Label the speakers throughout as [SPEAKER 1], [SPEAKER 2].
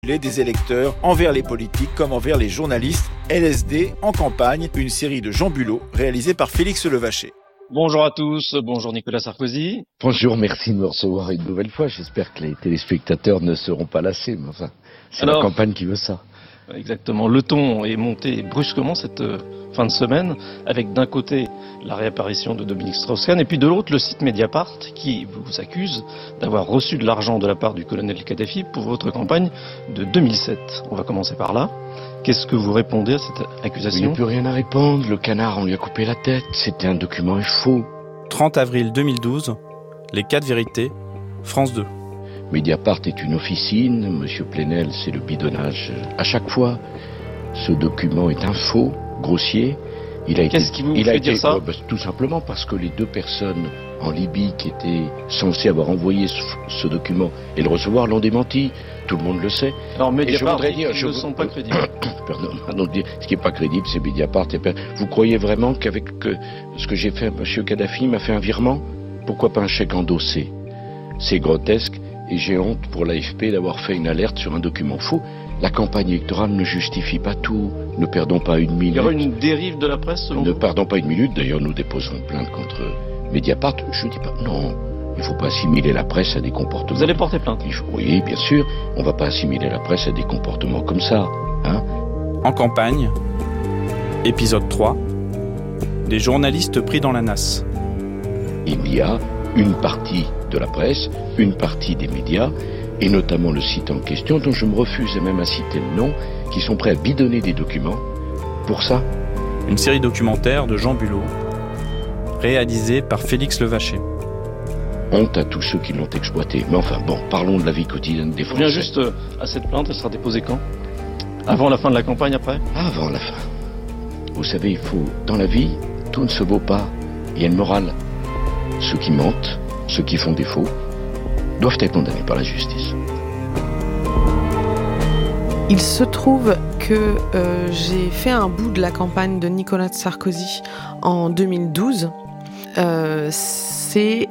[SPEAKER 1] des électeurs envers les politiques comme envers les journalistes. LSD en campagne, une série de Jean Bulot réalisée par Félix Levaché.
[SPEAKER 2] Bonjour à tous, bonjour Nicolas Sarkozy.
[SPEAKER 3] Bonjour, merci de me recevoir une nouvelle fois. J'espère que les téléspectateurs ne seront pas lassés, mais enfin, c'est la campagne qui veut ça.
[SPEAKER 2] Exactement, le ton est monté brusquement cette fin de semaine, avec d'un côté la réapparition de Dominique Strauss-Kahn, et puis de l'autre le site Mediapart, qui vous accuse d'avoir reçu de l'argent de la part du colonel Kadhafi pour votre campagne de 2007. On va commencer par là. Qu'est-ce que vous répondez à cette accusation ?
[SPEAKER 3] Il n'y a plus rien à répondre, le canard, on lui a coupé la tête, c'était un document faux.
[SPEAKER 4] 30 avril 2012, les 4 vérités, France 2.
[SPEAKER 3] Mediapart est une officine, Monsieur Plenel, c'est le bidonnage. À chaque fois, ce document est un faux, grossier.
[SPEAKER 2] Qu'est-ce qui vous fait dire ça ?
[SPEAKER 3] Tout simplement parce que les 2 personnes en Libye qui étaient censées avoir envoyé ce document et le recevoir l'ont démenti. Tout le monde le sait.
[SPEAKER 2] Alors Mediapart, ils ne sont pas crédibles.
[SPEAKER 3] Pardon, ce qui n'est pas crédible, c'est Mediapart. Vous croyez vraiment qu'avec ce que j'ai fait à M. Kadhafi m'a fait un virement ? Pourquoi pas un chèque endossé ? C'est grotesque et j'ai honte pour l'AFP d'avoir fait une alerte sur un document faux. La campagne électorale ne justifie pas tout. Ne perdons pas une minute.
[SPEAKER 2] Il y aura une dérive de la presse selon vous ?
[SPEAKER 3] Ne perdons pas une minute. D'ailleurs, nous déposerons plainte contre Mediapart. Je ne dis pas non. Il ne faut pas assimiler la presse à des comportements.
[SPEAKER 2] Vous allez porter plainte ?
[SPEAKER 3] Oui, bien sûr. On ne va pas assimiler la presse à des comportements comme ça. Hein ?
[SPEAKER 4] En campagne, épisode 3, des journalistes pris dans la nasse.
[SPEAKER 3] Il y a une partie de la presse, une partie des médias, et notamment le site en question, dont je me refuse même à citer le nom, qui sont prêts à bidonner des documents. Pour ça.
[SPEAKER 4] Une série documentaire de Jean Bulot, réalisée par Félix Levaché.
[SPEAKER 3] Honte à tous ceux qui l'ont exploité. Mais enfin, bon, parlons de la vie quotidienne des Français.
[SPEAKER 2] Je viens juste à cette plainte, elle sera déposée quand ? Avant la fin de la campagne, après ?
[SPEAKER 3] Avant la fin. Vous savez, dans la vie, tout ne se vaut pas. Il y a une morale. Ceux qui mentent, ceux qui font défaut, doivent être condamnés par la justice.
[SPEAKER 5] Il se trouve que j'ai fait un bout de la campagne de Nicolas Sarkozy en 2012. C'est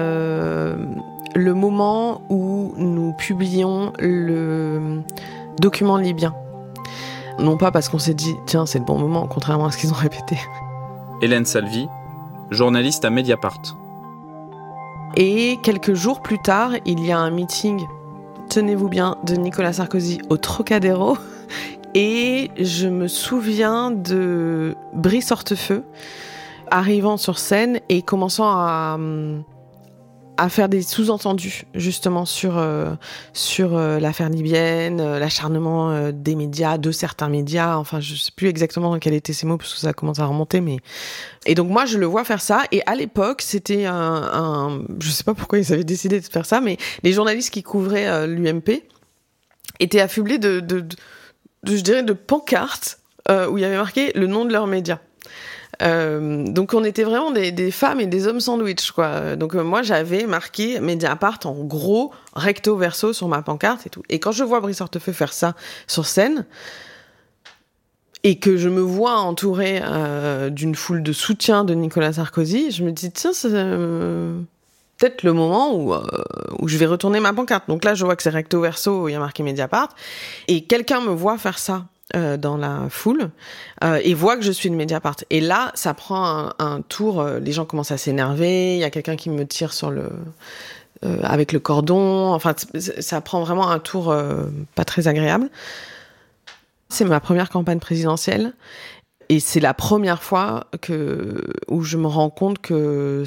[SPEAKER 5] le moment où nous publions le document libyen. Non pas parce qu'on s'est dit « tiens, c'est le bon moment », contrairement à ce qu'ils ont répété.
[SPEAKER 4] Hélène Salvi, journaliste à Mediapart.
[SPEAKER 5] Et quelques jours plus tard, il y a un meeting, tenez-vous bien, de Nicolas Sarkozy au Trocadéro. Et je me souviens de Brice Hortefeux arrivant sur scène et commençant à faire des sous-entendus justement sur l'affaire libyenne, l'acharnement des médias, de certains médias. Enfin, je sais plus exactement quels étaient ces mots parce que ça commence à remonter. Et donc moi, je le vois faire ça. Et à l'époque, c'était je sais pas pourquoi ils avaient décidé de faire ça, mais les journalistes qui couvraient l'UMP étaient affublés je dirais, de pancartes où il y avait marqué le nom de leurs médias. Donc on était vraiment des femmes et des hommes sandwich, quoi. Donc moi j'avais marqué Mediapart en gros recto verso sur ma pancarte et tout. Et quand je vois Brice Hortefeux faire ça sur scène et que je me vois entourée d'une foule de soutien de Nicolas Sarkozy, je me dis tiens, c'est peut-être le moment où je vais retourner ma pancarte. Donc là je vois que c'est recto verso, il y a marqué Mediapart et quelqu'un me voit faire ça dans la foule et voit que je suis de Mediapart. Et là, ça prend un tour. Les gens commencent à s'énerver. Il y a quelqu'un qui me tire sur avec le cordon. Enfin, ça prend vraiment un tour pas très agréable. C'est ma première campagne présidentielle et c'est la première fois où je me rends compte que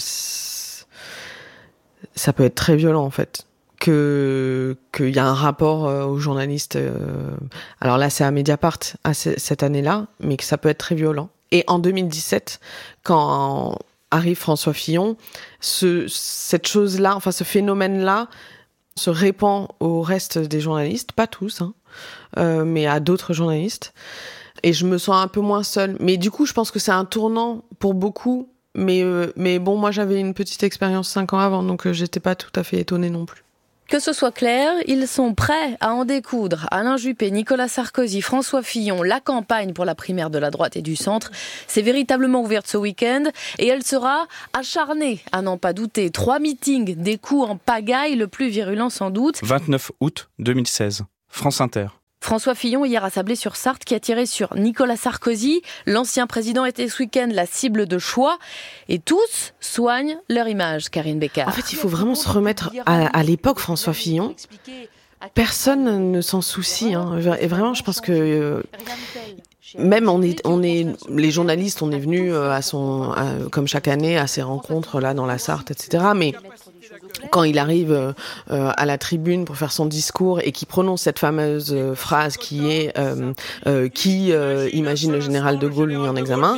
[SPEAKER 5] ça peut être très violent en fait. Qu'il y a un rapport aux journalistes. Alors là, c'est à Mediapart cette année-là, mais que ça peut être très violent. Et en 2017, quand arrive François Fillon, cette chose-là, enfin ce phénomène-là, se répand au reste des journalistes, pas tous, mais à d'autres journalistes. Et je me sens un peu moins seule. Mais du coup, je pense que c'est un tournant pour beaucoup. Mais bon, moi, j'avais une petite expérience 5 ans avant, donc j'étais pas tout à fait étonnée non plus.
[SPEAKER 6] Que ce soit clair, ils sont prêts à en découdre. Alain Juppé, Nicolas Sarkozy, François Fillon, la campagne pour la primaire de la droite et du centre s'est véritablement ouverte ce week-end et elle sera acharnée, à n'en pas douter. 3 meetings, des coups en pagaille, le plus virulent sans doute.
[SPEAKER 4] 29 août 2016, France Inter.
[SPEAKER 6] François Fillon, hier à Sablé-sur-Sarthe, qui a tiré sur Nicolas Sarkozy. L'ancien président était ce week-end la cible de choix. Et tous soignent leur image, Karine Bécard.
[SPEAKER 5] En fait, il faut vraiment se remettre à l'époque François Fillon. Personne ne s'en soucie. Et vraiment, je pense que même les journalistes, on est venus comme chaque année à ses rencontres là dans la Sarthe, etc. Mais quand il arrive à la tribune pour faire son discours et qu'il prononce cette fameuse phrase qui est qui imagine le général de Gaulle mis en examen.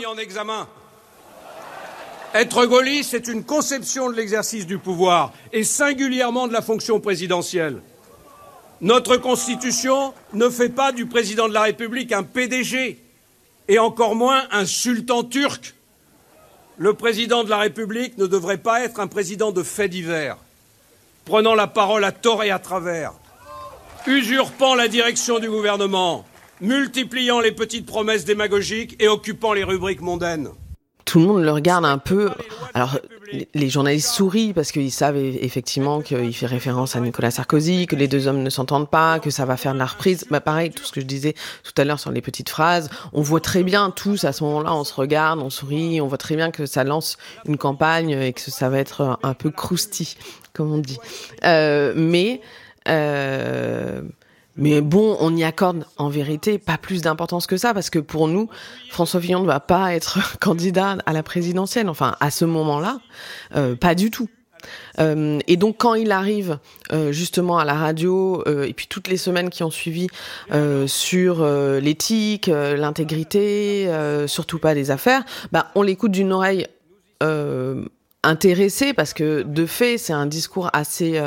[SPEAKER 7] Être gaulliste, c'est une conception de l'exercice du pouvoir et singulièrement de la fonction présidentielle. Notre Constitution ne fait pas du président de la République un PDG et encore moins un sultan turc. Le président de la République ne devrait pas être un président de faits divers, prenant la parole à tort et à travers, usurpant la direction du gouvernement, multipliant les petites promesses démagogiques et occupant les rubriques mondaines.
[SPEAKER 5] Tout le monde le regarde un peu. Alors, les journalistes sourient parce qu'ils savent effectivement qu'il fait référence à Nicolas Sarkozy, que les deux hommes ne s'entendent pas, que ça va faire de la reprise. Pareil, tout ce que je disais tout à l'heure sur les petites phrases. On voit très bien tous, à ce moment-là, on se regarde, on sourit, on voit très bien que ça lance une campagne et que ça va être un peu croustillant, comme on dit. Mais bon, on y accorde en vérité pas plus d'importance que ça, parce que pour nous, François Fillon ne va pas être candidat à la présidentielle. Enfin, à ce moment-là, pas du tout. Et donc, quand il arrive justement à la radio, et puis toutes les semaines qui ont suivi sur l'éthique, l'intégrité, surtout pas les affaires, on l'écoute d'une oreille intéressé parce que de fait c'est un discours assez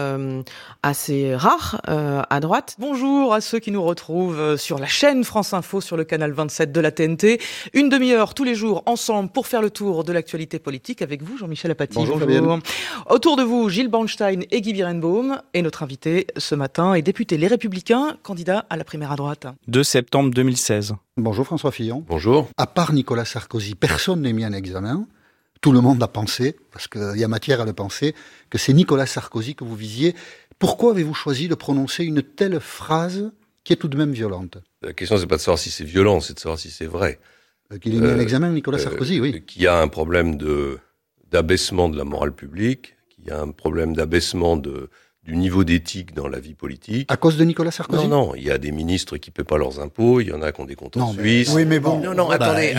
[SPEAKER 5] rare à droite.
[SPEAKER 8] Bonjour à ceux qui nous retrouvent sur la chaîne France Info sur le canal 27 de la TNT. Une demi-heure tous les jours ensemble pour faire le tour de l'actualité politique avec vous Jean-Michel Apathy.
[SPEAKER 9] Bonjour.
[SPEAKER 8] Autour de vous Gilles Bornstein et Guy Birenbaum et notre invité ce matin est député Les Républicains, candidat à la primaire à droite.
[SPEAKER 4] 2 septembre 2016.
[SPEAKER 9] Bonjour François Fillon.
[SPEAKER 3] Bonjour.
[SPEAKER 9] À part Nicolas Sarkozy, personne n'est mis en examen. Tout le monde a pensé, parce qu'il y a matière à le penser, que c'est Nicolas Sarkozy que vous visiez. Pourquoi avez-vous choisi de prononcer une telle phrase qui est tout de même violente ?
[SPEAKER 10] La question, c'est pas de savoir si c'est violent, c'est de savoir si c'est vrai.
[SPEAKER 9] Qu'il est mis en examen, Nicolas Sarkozy, oui.
[SPEAKER 10] Qu'il y a un problème d'abaissement de la morale publique, qu'il y a un problème d'abaissement du niveau d'éthique dans la vie politique.
[SPEAKER 9] À cause de Nicolas Sarkozy ?
[SPEAKER 10] Non, il y a des ministres qui paient pas leurs impôts, il y en a qui ont des comptes en Suisse.
[SPEAKER 9] Oui, mais bon.
[SPEAKER 10] Attendez.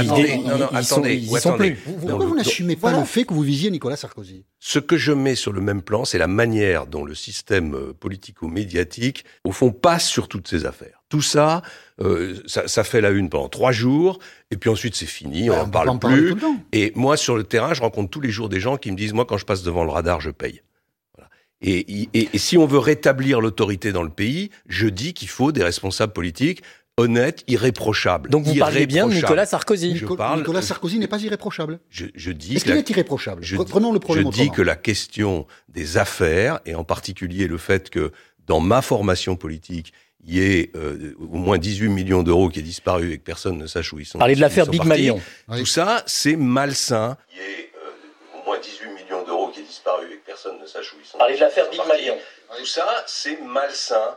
[SPEAKER 9] Pourquoi vous n'assumez pas le fait que vous visiez Nicolas Sarkozy ?
[SPEAKER 10] Ce que je mets sur le même plan, c'est la manière dont le système politico-médiatique, au fond, passe sur toutes ces affaires. Tout ça, ça fait la une pendant 3 jours, et puis ensuite c'est fini, on n'en parle plus. Et moi, sur le terrain, je rencontre tous les jours des gens qui me disent, moi, quand je passe devant le radar, je paye. Et si on veut rétablir l'autorité dans le pays, je dis qu'il faut des responsables politiques honnêtes, irréprochables.
[SPEAKER 11] Donc vous parlez bien de Nicolas Sarkozy.
[SPEAKER 9] Nicolas Sarkozy n'est pas irréprochable.
[SPEAKER 10] Je dis
[SPEAKER 9] Est-ce qu'il est irréprochable ? Prenons le problème autrement.
[SPEAKER 10] Je dis que la question des affaires, et en particulier le fait que dans ma formation politique, il y ait au moins 18 millions d'euros qui est disparu et que personne ne sache où ils sont.
[SPEAKER 11] Parlez de l'affaire Big Malion.
[SPEAKER 10] Tout ça, c'est malsain. Il y ait au moins 18 millions d'euros qui est disparu et que personne ne sache où ils sont.
[SPEAKER 11] Parlez de l'affaire Big Malion.
[SPEAKER 10] Tout ça, c'est malsain.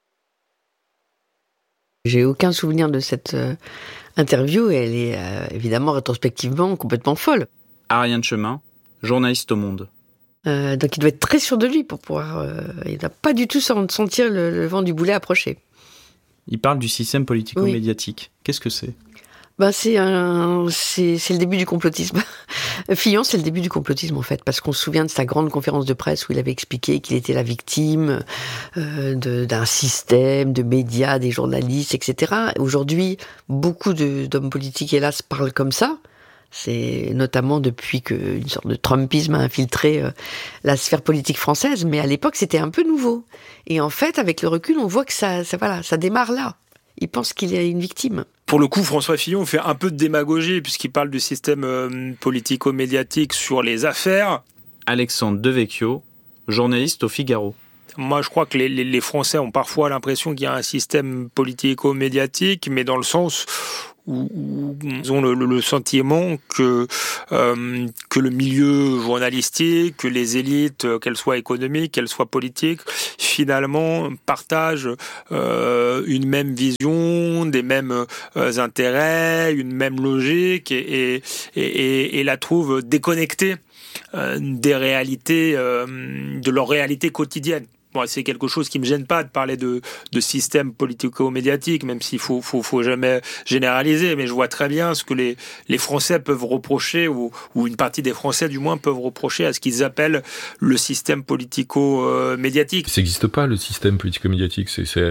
[SPEAKER 12] J'ai aucun souvenir de cette interview et elle est évidemment rétrospectivement complètement folle.
[SPEAKER 4] Ariane Chemin, journaliste au Monde.
[SPEAKER 12] Donc il doit être très sûr de lui pour pouvoir... il n'a pas du tout sentir le vent du boulet approcher.
[SPEAKER 4] Il parle du système politico-médiatique. Oui. Qu'est-ce que c'est ?
[SPEAKER 12] C'est le début du complotisme. Fillon, c'est le début du complotisme en fait, parce qu'on se souvient de sa grande conférence de presse où il avait expliqué qu'il était la victime d'un système, de médias, des journalistes, etc. Aujourd'hui, beaucoup d'hommes politiques, hélas, parlent comme ça. C'est notamment depuis qu'une sorte de Trumpisme a infiltré la sphère politique française, mais à l'époque, c'était un peu nouveau. Et en fait, avec le recul, on voit que ça démarre là. Il pense qu'il est une victime.
[SPEAKER 13] Pour le coup, François Fillon fait un peu de démagogie puisqu'il parle du système politico-médiatique sur les affaires.
[SPEAKER 4] Alexandre Devecchio, journaliste au Figaro.
[SPEAKER 13] Moi, je crois que les Français ont parfois l'impression qu'il y a un système politico-médiatique, mais dans le sens ils ont le sentiment que le milieu journalistique, que les élites, qu'elles soient économiques, qu'elles soient politiques, finalement partagent une même vision, des mêmes intérêts, une même logique et la trouvent déconnectée des réalités, de leur réalité quotidienne. Bon, c'est quelque chose qui me gêne pas de parler de système politico-médiatique, même s'il faut jamais généraliser, mais je vois très bien ce que les Français peuvent reprocher, ou une partie des Français du moins peuvent reprocher à ce qu'ils appellent le système politico-médiatique.
[SPEAKER 14] Ça n'existe pas, le système politico-médiatique. Ça,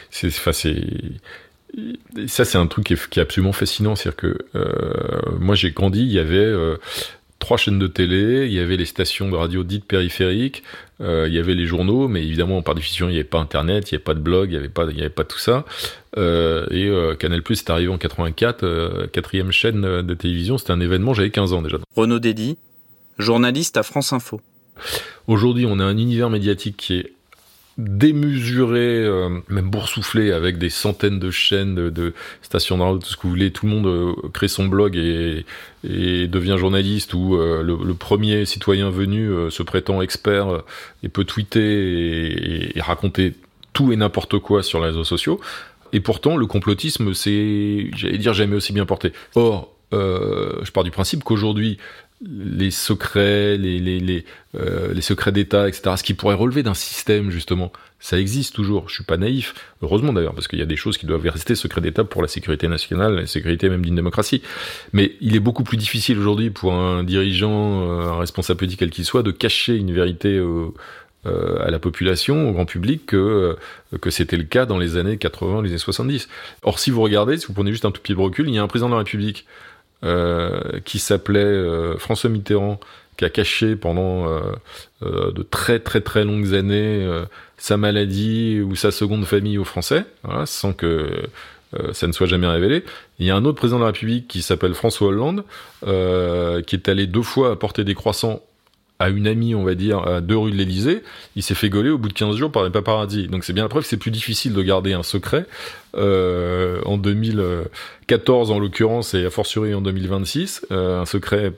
[SPEAKER 14] c'est un truc qui est absolument fascinant. C'est-à-dire que moi, j'ai grandi, il y avait 3 chaînes de télé, il y avait les stations de radio dites périphériques, il y avait les journaux, mais évidemment, par définition, il n'y avait pas Internet, il n'y avait pas de blog, il n'y avait pas tout ça. Canal+ est arrivé en 84, 4e chaîne de télévision, c'était un événement, j'avais 15 ans déjà.
[SPEAKER 4] Renaud Dédy, journaliste à France Info.
[SPEAKER 14] Aujourd'hui, on a un univers médiatique qui est démesuré, même boursouflé, avec des centaines de chaînes, de stations de radio, tout ce que vous voulez. Tout le monde crée son blog et devient journaliste, ou le premier citoyen venu se prétend expert et peut tweeter et raconter tout et n'importe quoi sur les réseaux sociaux. Et pourtant, le complotisme, c'est, j'allais dire, jamais aussi bien porté. Or, je pars du principe qu'aujourd'hui, les secrets, les secrets d'État, etc., ce qui pourrait relever d'un système, justement, ça existe toujours. Je suis pas naïf, heureusement d'ailleurs, parce qu'il y a des choses qui doivent rester secrets d'État pour la sécurité nationale, la sécurité même d'une démocratie. Mais il est beaucoup plus difficile aujourd'hui pour un dirigeant, un responsable politique quel qu'il soit, de cacher une vérité à la population, au grand public, que c'était le cas dans les années 80, les années 70. Or, si vous regardez, si vous prenez juste un tout petit peu de recul, il y a un président de la République qui s'appelait François Mitterrand, qui a caché pendant de très très très longues années sa maladie ou sa seconde famille aux Français, voilà, sans que ça ne soit jamais révélé. Il y a un autre président de la République qui s'appelle François Hollande, qui est allé 2 fois apporter des croissants à une amie, on va dire, à 2 rue de l'Élysée. Il s'est fait gauler au bout de 15 jours par les paparazzis. Donc c'est bien la preuve que c'est plus difficile de garder un secret en 2014 en l'occurrence, et a fortiori en 2026, un secret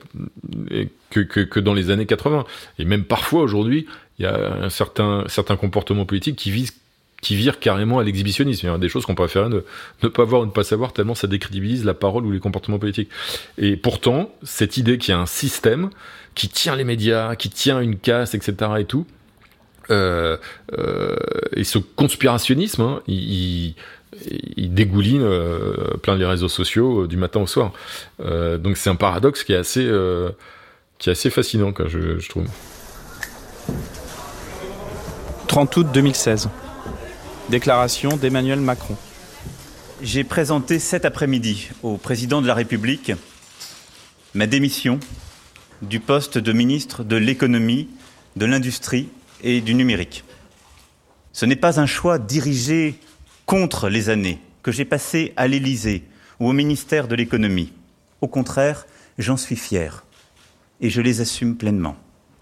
[SPEAKER 14] que dans les années 80. Et même parfois aujourd'hui, il y a certains comportements politiques qui virent carrément à l'exhibitionnisme. Il y a des choses qu'on préférait ne pas voir ou ne pas savoir, tellement ça décrédibilise la parole ou les comportements politiques. Et pourtant, cette idée qu'il y a un système qui tient les médias, qui tient une caste, etc. et tout, et ce conspirationnisme, hein, il dégouline plein les réseaux sociaux du matin au soir. Donc c'est un paradoxe qui est assez fascinant, quoi, je trouve.
[SPEAKER 4] 30 août 2016. Déclaration d'Emmanuel Macron.
[SPEAKER 15] J'ai présenté cet après-midi au président de la République ma démission du poste de ministre de l'économie, de l'industrie et du numérique. Ce n'est pas un choix dirigé contre les années que j'ai passées à l'Élysée ou au ministère de l'économie. Au contraire, j'en suis fier et je les assume pleinement.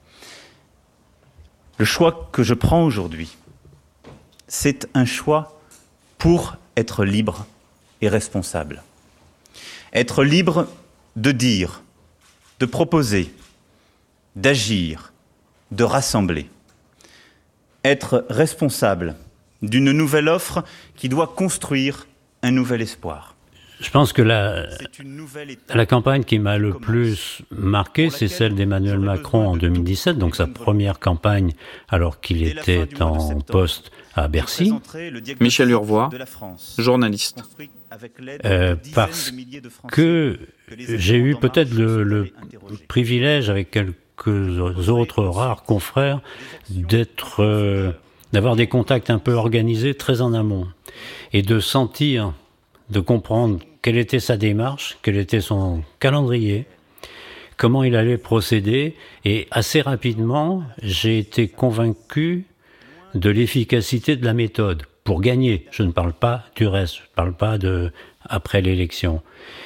[SPEAKER 15] Le choix que je prends aujourd'hui, c'est un choix pour être libre et responsable. Être libre de dire, de proposer, d'agir, de rassembler. Être responsable d'une nouvelle offre qui doit construire un nouvel espoir.
[SPEAKER 16] Je pense que la campagne qui m'a le plus marqué, c'est celle d'Emmanuel Macron en 2017, donc sa première campagne alors qu'il était en poste à Bercy.
[SPEAKER 4] Michel Urvois, journaliste.
[SPEAKER 16] Parce que j'ai eu peut-être le privilège, avec quelques autres rares confrères, d'avoir des contacts un peu organisés très en amont, et de comprendre quelle était sa démarche, quel était son calendrier, comment il allait procéder, et assez rapidement, j'ai été convaincu de l'efficacité de la méthode pour gagner. Je ne parle pas du reste, je ne parle pas de après l'élection.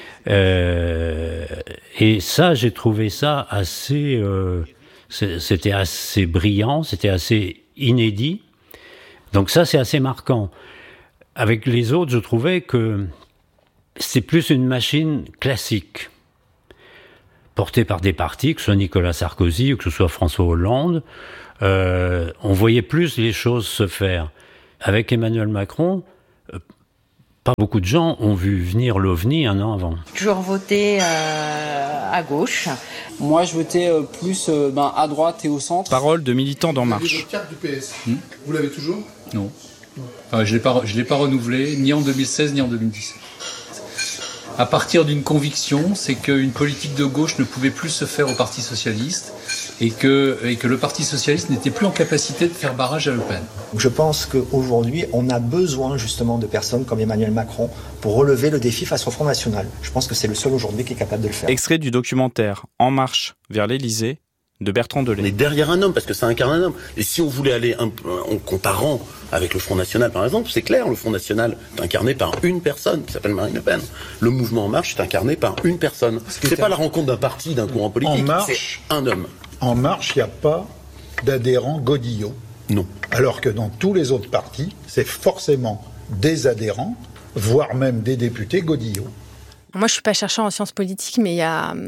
[SPEAKER 16] Et ça, j'ai trouvé ça assez... c'était assez brillant, c'était assez inédit. Donc ça, c'est assez marquant. Avec les autres, je trouvais que c'est plus une machine classique, portée par des partis, que ce soit Nicolas Sarkozy ou que ce soit François Hollande. On voyait plus les choses se faire. Avec Emmanuel Macron, pas beaucoup de gens ont vu venir l'OVNI un an avant.
[SPEAKER 17] Toujours voté à gauche.
[SPEAKER 18] Moi, je votais plus à droite et au centre.
[SPEAKER 4] Parole de militants d'En Marche.
[SPEAKER 19] Vous avez votre carte du PS. Vous l'avez toujours ?
[SPEAKER 20] Non. Enfin, je l'ai pas renouvelé, ni en 2016, ni en 2017. À partir d'une conviction, c'est qu'une politique de gauche ne pouvait plus se faire au Parti Socialiste et que le Parti Socialiste n'était plus en capacité de faire barrage à Le Pen.
[SPEAKER 21] Je pense qu'aujourd'hui, on a besoin justement de personnes comme Emmanuel Macron pour relever le défi face au Front National. Je pense que c'est le seul aujourd'hui qui est capable de le faire.
[SPEAKER 4] Extrait du documentaire En Marche vers l'Élysée de Bertrand Delay.
[SPEAKER 22] On est derrière un homme parce que ça incarne un homme. Et si on voulait aller en comparant avec le Front National par exemple, c'est clair, le Front National est incarné par une personne qui s'appelle Marine Le Pen. Le mouvement En Marche est incarné par une personne. C'est pas la rencontre d'un parti, d'un courant politique, c'est un homme.
[SPEAKER 23] En Marche, il n'y a pas d'adhérents Godillot.
[SPEAKER 22] Non.
[SPEAKER 23] Alors que dans tous les autres partis, c'est forcément des adhérents, voire même des députés Godillot.
[SPEAKER 24] Moi, je ne suis pas chercheur en sciences politiques, mais il y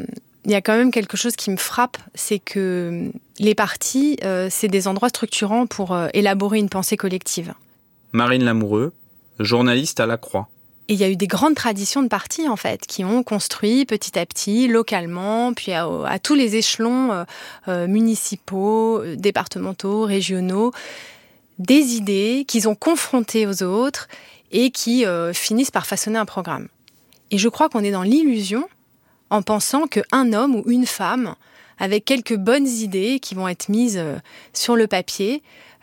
[SPEAKER 24] a quand même quelque chose qui me frappe, c'est que les partis, c'est des endroits structurants pour élaborer une pensée collective.
[SPEAKER 4] Marine Lamoureux, journaliste à La Croix.
[SPEAKER 24] Et il y a eu des grandes traditions de partis, en fait, qui ont construit petit à petit, localement, puis à tous les échelons municipaux, départementaux, régionaux, des idées qu'ils ont confrontées aux autres et qui finissent par façonner un programme. Et je crois qu'on est dans l'illusion en pensant qu'un homme ou une femme, avec quelques bonnes idées qui vont être mises sur le papier,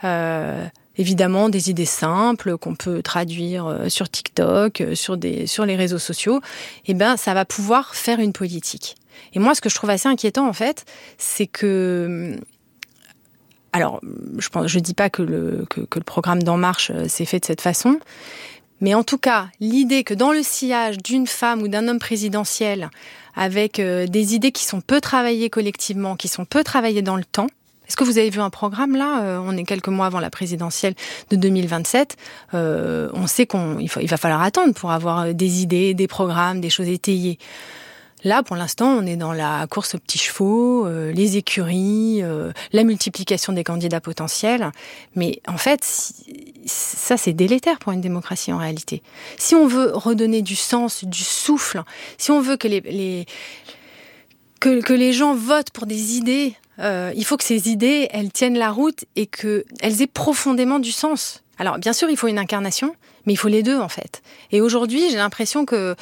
[SPEAKER 24] évidemment des idées simples qu'on peut traduire sur TikTok, sur les réseaux sociaux, eh ben ça va pouvoir faire une politique. Et moi, ce que je trouve assez inquiétant, en fait, c'est que... Alors, je dis pas que le programme d'En Marche s'est fait de cette façon, mais en tout cas, l'idée que dans le sillage d'une femme ou d'un homme présidentiel, avec des idées qui sont peu travaillées collectivement, qui sont peu travaillées dans le temps. Est-ce que vous avez vu un programme là ? On est quelques mois avant la présidentielle de 2027. On sait qu'il va falloir attendre pour avoir des idées, des programmes, des choses étayées. Là, pour l'instant, on est dans la course aux petits chevaux, les écuries, la multiplication des candidats potentiels. Mais en fait, ça, c'est délétère pour une démocratie en réalité. Si on veut redonner du sens, du souffle, si on veut que les gens votent pour des idées, il faut que ces idées, elles tiennent la route et qu'elles aient profondément du sens. Alors, bien sûr, il faut une incarnation, mais il faut les deux, en fait. Et aujourd'hui, j'ai l'impression que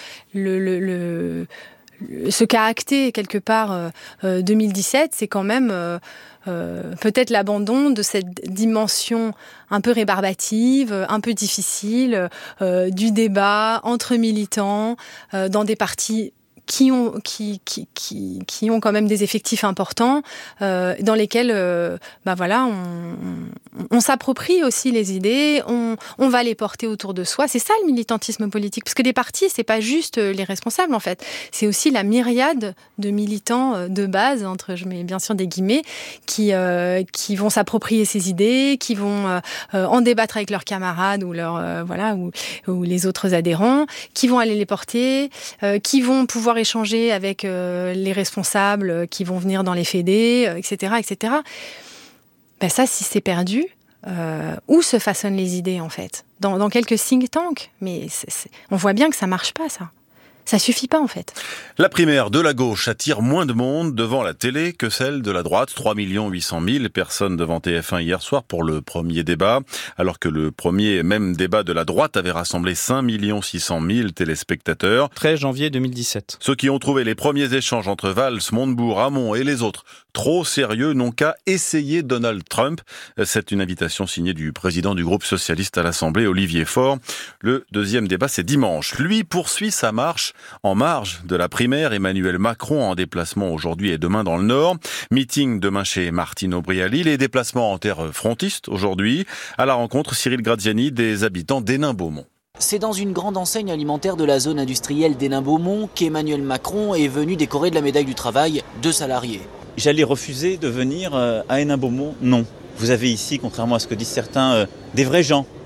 [SPEAKER 24] ce qu'a acté quelque part 2017, c'est quand même peut-être l'abandon de cette dimension un peu rébarbative, un peu difficile, du débat entre militants, dans des partis qui ont quand même des effectifs importants, dans lesquels on s'approprie aussi les idées, on va les porter autour de soi. C'est ça le militantisme politique, parce que les partis, c'est pas juste les responsables en fait, c'est aussi la myriade de militants de base, je mets bien sûr des guillemets, qui vont s'approprier ces idées, qui vont en débattre avec leurs camarades ou ou les autres adhérents, qui vont aller les porter, qui vont pouvoir échanger avec les responsables qui vont venir dans les fédés, etc., etc. Ben ça, si c'est perdu, où se façonnent les idées, en fait ? Dans quelques think tanks, mais on voit bien que ça marche pas, ça. Ça suffit pas, en fait.
[SPEAKER 1] La primaire de la gauche attire moins de monde devant la télé que celle de la droite. 3 800 000 personnes devant TF1 hier soir pour le premier débat, alors que le premier même débat de la droite avait rassemblé 5 600 000 téléspectateurs.
[SPEAKER 4] 13 janvier 2017.
[SPEAKER 1] Ceux qui ont trouvé les premiers échanges entre Valls, Montebourg, Hamon et les autres trop sérieux n'ont qu'à essayer Donald Trump. C'est une invitation signée du président du groupe socialiste à l'Assemblée, Olivier Faure. Le deuxième débat, c'est dimanche. Lui poursuit sa marche en marge de la primaire. Emmanuel Macron en déplacement aujourd'hui et demain dans le Nord. Meeting demain chez Martine Aubry à Lille et déplacement en terre frontiste aujourd'hui. À la rencontre, Cyril Graziani des habitants d'Hénin-Beaumont.
[SPEAKER 25] C'est dans une grande enseigne alimentaire de la zone industrielle d'Hénin-Beaumont qu'Emmanuel Macron est venu décorer de la médaille du travail 2 salariés.
[SPEAKER 15] J'allais refuser de venir à Hénin-Beaumont ? Non. Vous avez ici, contrairement à ce que disent certains, des vrais gens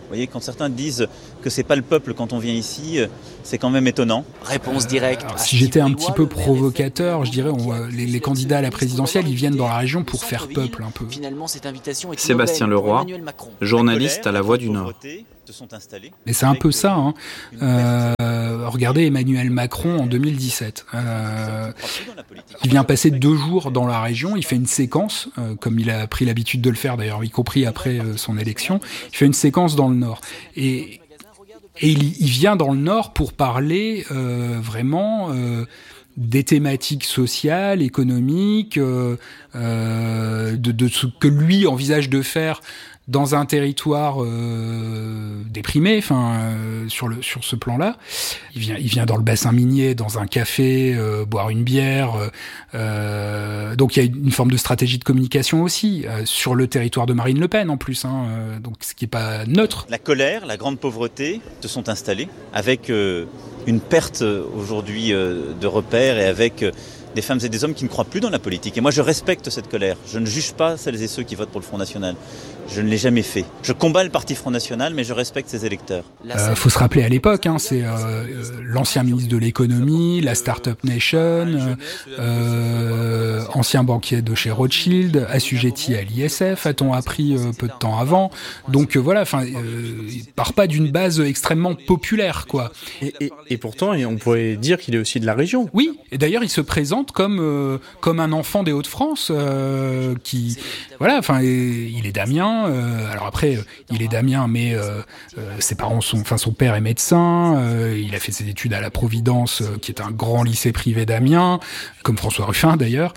[SPEAKER 15] Vous voyez, quand certains disent que c'est pas le peuple quand on vient ici, c'est quand même étonnant.
[SPEAKER 25] Réponse directe.
[SPEAKER 2] Alors, si j'étais un petit peu provocateur, je dirais les candidats à la présidentielle, ils viennent dans la région pour faire peuple un peu.
[SPEAKER 25] Finalement, cette invitation est
[SPEAKER 4] Sébastien Leroy, journaliste à La Voix du Nord.
[SPEAKER 2] Mais c'est un peu ça. Hein. Regardez Emmanuel Macron en 2017. Il vient passer 2 jours dans la région, il fait une séquence, comme il a pris l'habitude de le faire d'ailleurs, y compris après son élection, il fait une séquence dans le Nord. Et il vient dans le Nord pour parler vraiment des thématiques sociales, économiques, de ce que lui envisage de faire dans un territoire déprimé, sur ce plan-là. Il vient dans le bassin minier, dans un café, boire une bière. Donc il y a une forme de stratégie de communication aussi sur le territoire de Marine Le Pen en plus. Donc ce qui est pas neutre.
[SPEAKER 15] La colère, la grande pauvreté se sont installées avec une perte aujourd'hui de repères et avec des femmes et des hommes qui ne croient plus dans la politique. Et moi, je respecte cette colère. Je ne juge pas celles et ceux qui votent pour le Front National. Je ne l'ai jamais fait. Je combats le parti Front National, mais je respecte ses électeurs.
[SPEAKER 2] Faut se rappeler à l'époque, c'est l'ancien ministre de l'économie, la Startup Nation, ancien banquier de chez Rothschild, assujetti à l'ISF, a-t-on appris peu de temps avant. Donc voilà, il part pas d'une base extrêmement populaire, quoi.
[SPEAKER 4] Et pourtant, on pourrait dire qu'il est aussi de la région.
[SPEAKER 2] Oui, et d'ailleurs, il se présente comme un enfant des Hauts-de-France, qui, voilà, il est d'Amiens. Alors après, il est d'Amiens, mais ses parents son père est médecin. Il a fait ses études à la Providence, qui est un grand lycée privé d'Amiens, comme François Ruffin d'ailleurs.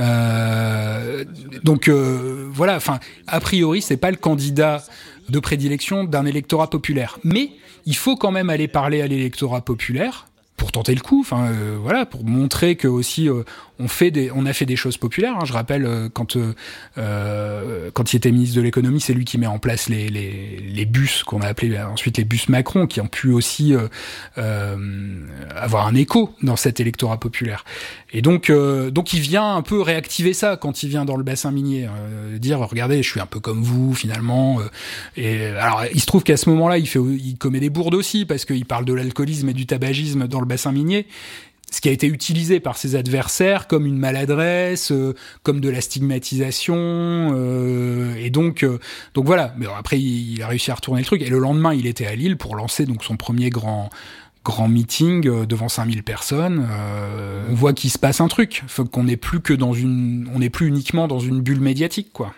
[SPEAKER 2] Donc voilà. A priori, c'est pas le candidat de prédilection d'un électorat populaire, mais il faut quand même aller parler à l'électorat populaire pour tenter le coup, pour montrer que aussi on a fait des choses populaires. Je rappelle quand il était ministre de l'économie, c'est lui qui met en place les bus qu'on a appelés ensuite les bus Macron, qui ont pu aussi avoir un écho dans cet électorat populaire. Et donc il vient un peu réactiver ça quand il vient dans le bassin minier, dire regardez, je suis un peu comme vous finalement. Et alors il se trouve qu'à ce moment-là, il commet des bourdes aussi parce qu'il parle de l'alcoolisme et du tabagisme dans le bassin minier. Ce qui a été utilisé par ses adversaires comme une maladresse, comme de la stigmatisation, et donc voilà. Mais après, il a réussi à retourner le truc. Et le lendemain, il était à Lille pour lancer donc son premier grand meeting devant 5000 personnes. On voit qu'il se passe un truc. Faut qu'on n'est plus on n'est plus uniquement dans une bulle médiatique, quoi.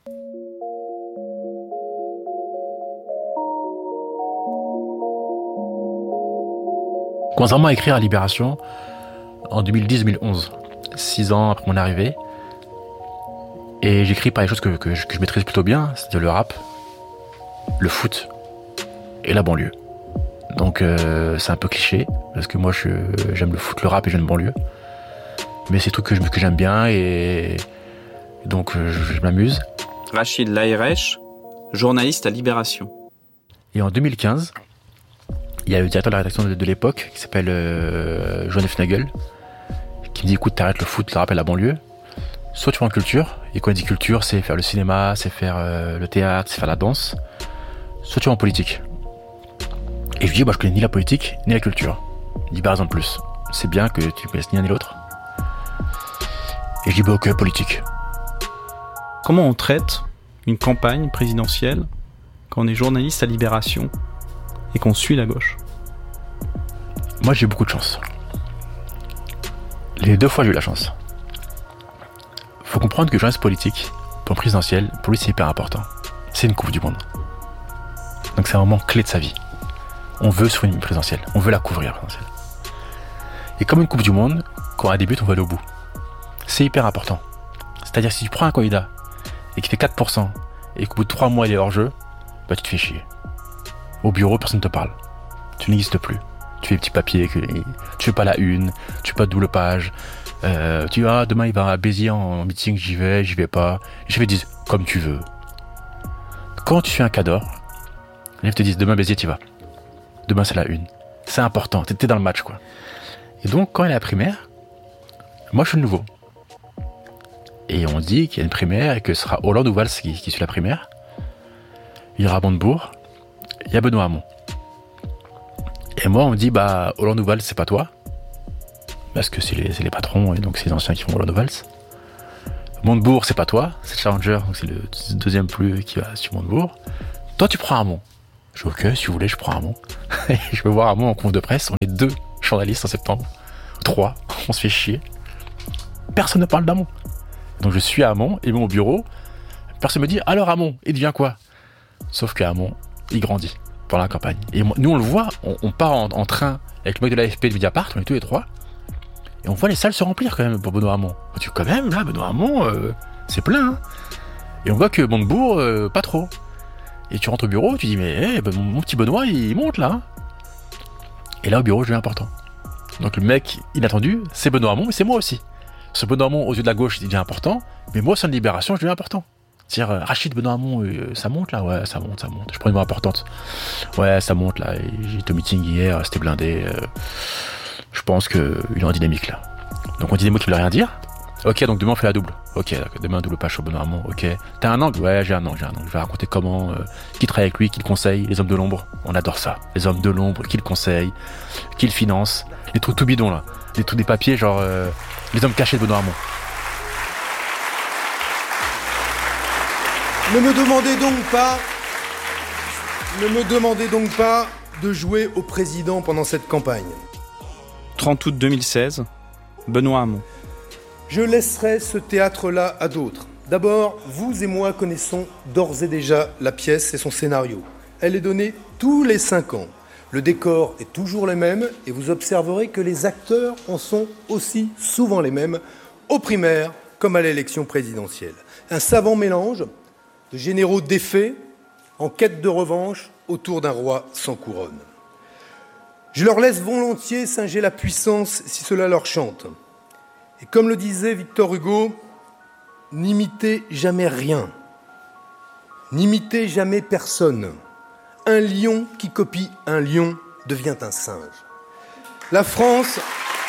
[SPEAKER 5] Commence vraiment à écrire à Libération en 2010-2011, 6 ans après mon arrivée. Et j'écris par les choses que je maîtrise plutôt bien, c'est-à-dire le rap, le foot et la banlieue. Donc c'est un peu cliché, parce que moi j'aime le foot, le rap et j'aime banlieue. Mais c'est des trucs que j'aime bien et donc je m'amuse.
[SPEAKER 4] Rachid Laïrech, journaliste à Libération.
[SPEAKER 5] Et en 2015, il y a le directeur de la rédaction de l'époque, qui s'appelle Johan Nagel, qui me dit écoute, t'arrêtes le foot, le rap et la banlieue. Soit tu vas en culture, et quand il dit culture, c'est faire le cinéma, c'est faire le théâtre, c'est faire la danse. Soit tu vas en politique. Et je lui dis je connais ni la politique, ni la culture. Il dit raison de plus. C'est bien que tu ne connaisses ni l'un ni l'autre. Et je dis ok, politique.
[SPEAKER 4] Comment on traite une campagne présidentielle quand on est journaliste à Libération et qu'on suit la gauche?
[SPEAKER 5] Moi, j'ai eu beaucoup de chance. Les 2 fois, j'ai eu la chance. Faut comprendre que le journaliste politique, pour le présidentiel, pour lui, c'est hyper important. C'est une coupe du monde. Donc, c'est un moment clé de sa vie. On veut sur une présidentielle. On veut la couvrir, la présidentielle. Et comme une coupe du monde, quand elle débute, on va aller au bout. C'est hyper important. C'est-à-dire, si tu prends un candidat et qu'il fait 4% et qu'au bout de 3 mois, il est hors jeu, tu te fais chier. Au bureau, personne ne te parle. Tu n'existes plus. Tu fais des petits papiers, tu fais pas la une, tu fais pas de double page. Tu dis, demain il va à Béziers en meeting, j'y vais pas. Les chefs disent, comme tu veux. Quand tu fais un cadre, les chefs te disent, demain Béziers, tu vas. Demain c'est la une. C'est important, t'es dans le match, quoi. Et donc, quand il y a la primaire, moi je suis le nouveau. Et on dit qu'il y a une primaire et que ce sera Hollande ou Valls qui suit la primaire. Il y aura Montebourg. il y a Benoît Hamon. Et moi, on me dit, Hollande-Valls, c'est pas toi. Parce que c'est les patrons, et donc c'est les anciens qui font Hollande-Valls. Montebourg, c'est pas toi, c'est le Challenger, donc c'est le deuxième plus qui va sur Montebourg. Toi, tu prends Hamon. Je dis, ok, si vous voulez, je prends Hamon. Je vais voir Hamon en conf de presse, on est 2 journalistes en septembre. 3, on se fait chier. Personne ne parle d'Hamon. Donc je suis à Hamon, et mon bureau, personne me dit, alors Hamon, il devient quoi? Sauf que Hamon, il grandit pendant la campagne. Et nous, on le voit, on part en train avec le mec de l'AFP de Mediapart, on est tous les 3, et on voit les salles se remplir quand même pour Benoît Hamon. On dit, quand même, là, Benoît Hamon, c'est plein. Hein. Et on voit que Montebourg, pas trop. Et tu rentres au bureau, tu dis, mais mon petit Benoît, il monte là. Hein. Et là, au bureau, je deviens important. Donc le mec inattendu, c'est Benoît Hamon, mais c'est moi aussi. Ce Benoît Hamon, aux yeux de la gauche, il devient important, mais moi, au sein de Libération, je deviens important. C'est-à-dire, Rachid, Benoît Hamon, ça monte là? Ouais, ça monte. Je prends une voix importante. Ouais, ça monte là. J'ai été au meeting hier, c'était blindé. Je pense qu'il est en dynamique là. Donc on dit des mots qui ne veulent rien dire. Ok, donc demain on fait la double. Ok, demain double page sur Benoît Hamon. Ok. T'as un angle? Ouais, j'ai un angle. Je vais raconter comment, qui travaille avec lui, qui le conseille, les hommes de l'ombre. On adore ça. Les hommes de l'ombre, qui le conseillent, qui le financent. Les trucs tout bidons là. Des papiers genre les hommes cachés de Benoît Hamon.
[SPEAKER 3] Ne me demandez donc pas de jouer au président pendant cette campagne.
[SPEAKER 4] 30 août 2016, Benoît Hamon.
[SPEAKER 3] Je laisserai ce théâtre-là à d'autres. D'abord, vous et moi connaissons d'ores et déjà la pièce et son scénario. Elle est donnée tous les 5 ans. Le décor est toujours le même et vous observerez que les acteurs en sont aussi souvent les mêmes, aux primaires comme à l'élection présidentielle. Un savant mélange de généraux défaits en quête de revanche autour d'un roi sans couronne. Je leur laisse volontiers singer la puissance si cela leur chante. Et comme le disait Victor Hugo, n'imitez jamais rien, n'imitez jamais personne. Un lion qui copie un lion devient un singe. La France...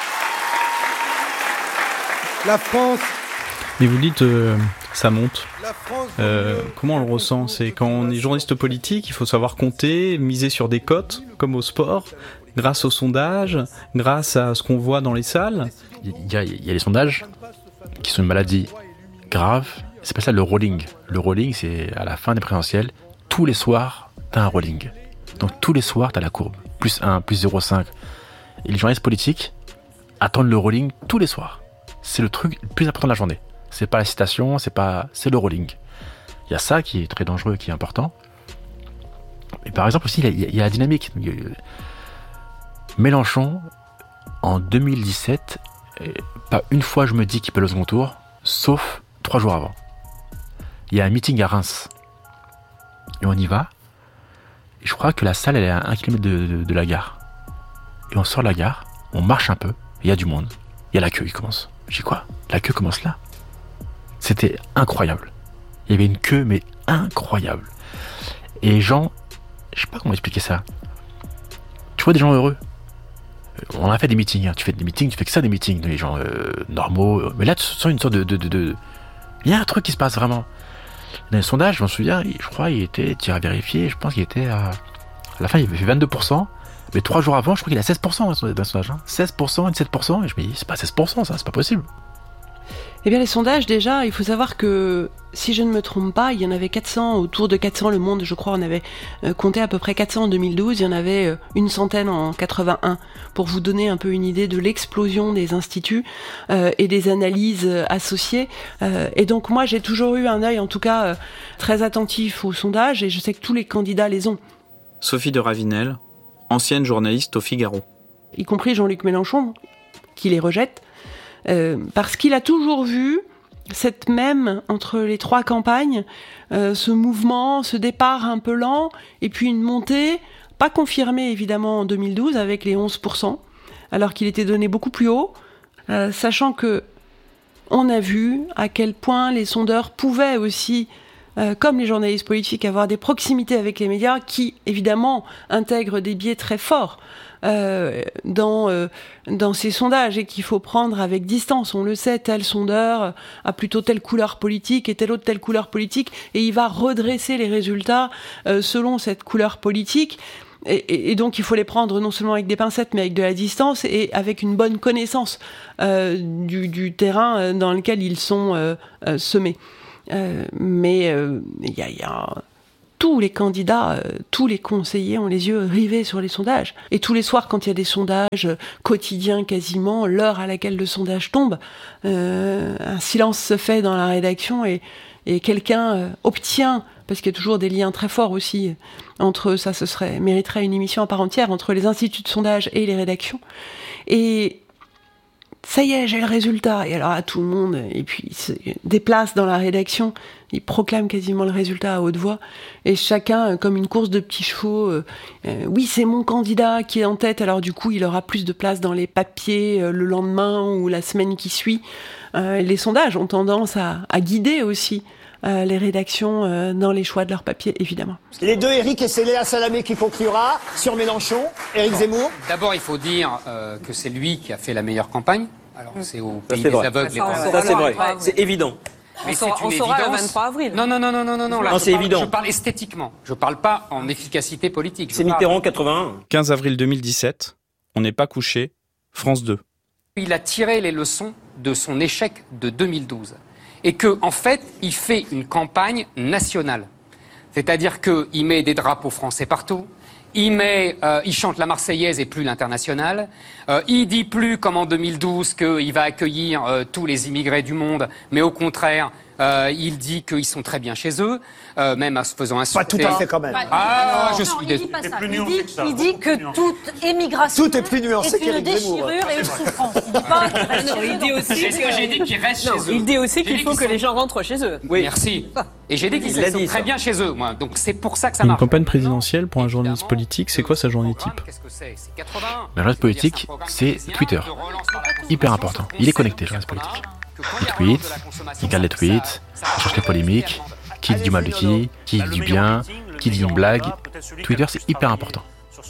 [SPEAKER 4] Mais vous dites, ça monte. Comment on le ressent? C'est quand on est journaliste politique, il faut savoir compter, miser sur des cotes, comme au sport, grâce aux sondages, grâce à ce qu'on voit dans les salles.
[SPEAKER 5] Il y a les sondages qui sont une maladie grave. C'est pas ça le rolling. Le rolling, c'est à la fin des présidentielles. Tous les soirs, t'as un rolling. Donc tous les soirs, t'as la courbe. Plus 1, plus 0,5. Et les journalistes politiques attendent le rolling tous les soirs. C'est le truc le plus important de la journée. C'est pas la citation, c'est le rolling. Il y a ça qui est très dangereux, qui est important. Et par exemple aussi, il y a la dynamique. Mélenchon, en 2017, pas une fois je me dis qu'il peut le second tour, sauf 3 jours avant. Il y a un meeting à Reims. Et on y va. Et je crois que la salle, elle est à 1 km de la gare. Et on sort de la gare, on marche un peu, il y a du monde. Il y a la queue qui commence. Je dis quoi? La queue commence là? C'était incroyable. Il y avait une queue, mais incroyable. Et les gens, je sais pas comment expliquer ça. Tu vois des gens heureux. On a fait des meetings, hein. Tu fais que ça des meetings, des gens normaux. Mais là, tu sens une sorte de... Il y a un truc qui se passe vraiment. Dans les sondages, je m'en souviens, je crois il était, tu iras vérifier, je pense qu'il était à la fin, il avait fait 22%. Mais 3 jours avant, je crois qu'il a 16% d'un sondage. Hein. 16% et 17%. Et je me dis, c'est pas 16%, ça, c'est pas possible.
[SPEAKER 6] Eh bien, les sondages, déjà, il faut savoir que, si je ne me trompe pas, il y en avait 400, autour de 400, Le Monde, je crois, on avait compté à peu près 400 en 2012, il y en avait une centaine en 81, pour vous donner un peu une idée de l'explosion des instituts et des analyses associées. Et donc, moi, j'ai toujours eu un œil, en tout cas, très attentif aux sondages, et je sais que tous les candidats les ont.
[SPEAKER 4] Sophie de Ravinel, ancienne journaliste au Figaro.
[SPEAKER 6] Y compris Jean-Luc Mélenchon, qui les rejette, parce qu'il a toujours vu cette même, entre les 3 campagnes, ce mouvement, ce départ un peu lent, et puis une montée, pas confirmée évidemment en 2012 avec les 11%, alors qu'il était donné beaucoup plus haut, sachant que on a vu à quel point les sondeurs pouvaient aussi comme les journalistes politiques, avoir des proximités avec les médias qui, évidemment, intègrent des biais très forts dans ces sondages et qu'il faut prendre avec distance. On le sait, tel sondeur a plutôt telle couleur politique et tel autre telle couleur politique, et il va redresser les résultats selon cette couleur politique. Et donc il faut les prendre non seulement avec des pincettes, mais avec de la distance et avec une bonne connaissance du terrain dans lequel ils sont semés. Mais il y a tous les candidats, tous les conseillers ont les yeux rivés sur les sondages. Et tous les soirs, quand il y a des sondages quotidiens quasiment, l'heure à laquelle le sondage tombe, un silence se fait dans la rédaction et quelqu'un obtient, parce qu'il y a toujours des liens très forts aussi entre, ça mériterait une émission à part entière, entre les instituts de sondage et les rédactions. Et ça y est, j'ai le résultat. Et alors, à tout le monde, et puis il se déplace dans la rédaction, il proclame quasiment le résultat à haute voix, et chacun, comme une course de petits chevaux, oui, c'est mon candidat qui est en tête, alors du coup, il aura plus de place dans les papiers le lendemain ou la semaine qui suit. Les sondages ont tendance à guider aussi les rédactions dans les choix de leurs papiers, évidemment.
[SPEAKER 7] Les deux Éric et c'est Léa Salamé qui conclura sur Mélenchon. Éric Zemmour.
[SPEAKER 8] D'abord, il faut dire que c'est lui qui a fait la meilleure campagne. Alors, c'est au pays des aveugles.
[SPEAKER 9] Ça, c'est vrai. C'est évident.
[SPEAKER 8] Mais on saura le 23 avril. Non. Là,
[SPEAKER 9] c'est évident.
[SPEAKER 8] Je parle esthétiquement. Je parle pas en efficacité politique.
[SPEAKER 9] C'est Mitterrand 81.
[SPEAKER 4] 15 avril 2017. On n'est pas couché. France 2.
[SPEAKER 8] Il a tiré les leçons de son échec de 2012. Et qu'en fait, il fait une campagne nationale. C'est-à-dire qu'il met des drapeaux français partout, il chante la Marseillaise et plus l'Internationale, il dit plus comme en 2012 qu'il va accueillir tous les immigrés du monde, mais au contraire, il dit qu'ils sont très bien chez eux, même en se faisant insulter.
[SPEAKER 7] Pas tout à fait quand même.
[SPEAKER 8] Je suis désolé.
[SPEAKER 10] Il dit que toute émigration
[SPEAKER 7] tout est plus nuancé
[SPEAKER 10] est une déchirure et une souffrance.
[SPEAKER 8] Il dit aussi c'est ce que j'ai dit qu'ils restent chez eux.
[SPEAKER 10] Il dit aussi qu'il faut que les gens rentrent chez eux.
[SPEAKER 8] Oui. Merci. Et j'ai dit qu'ils sont très bien chez eux, moi. Donc c'est pour ça que ça marche.
[SPEAKER 4] Une campagne présidentielle pour un journaliste politique, c'est quoi sa journée type?
[SPEAKER 5] Le journaliste politique, c'est Twitter. Hyper important. Il est connecté, le journaliste politique. Il tweet, il regarde les tweets, il cherche les polémiques, qui dit du mal de qui dit du bien, qui dit une blague. Twitter, c'est hyper important.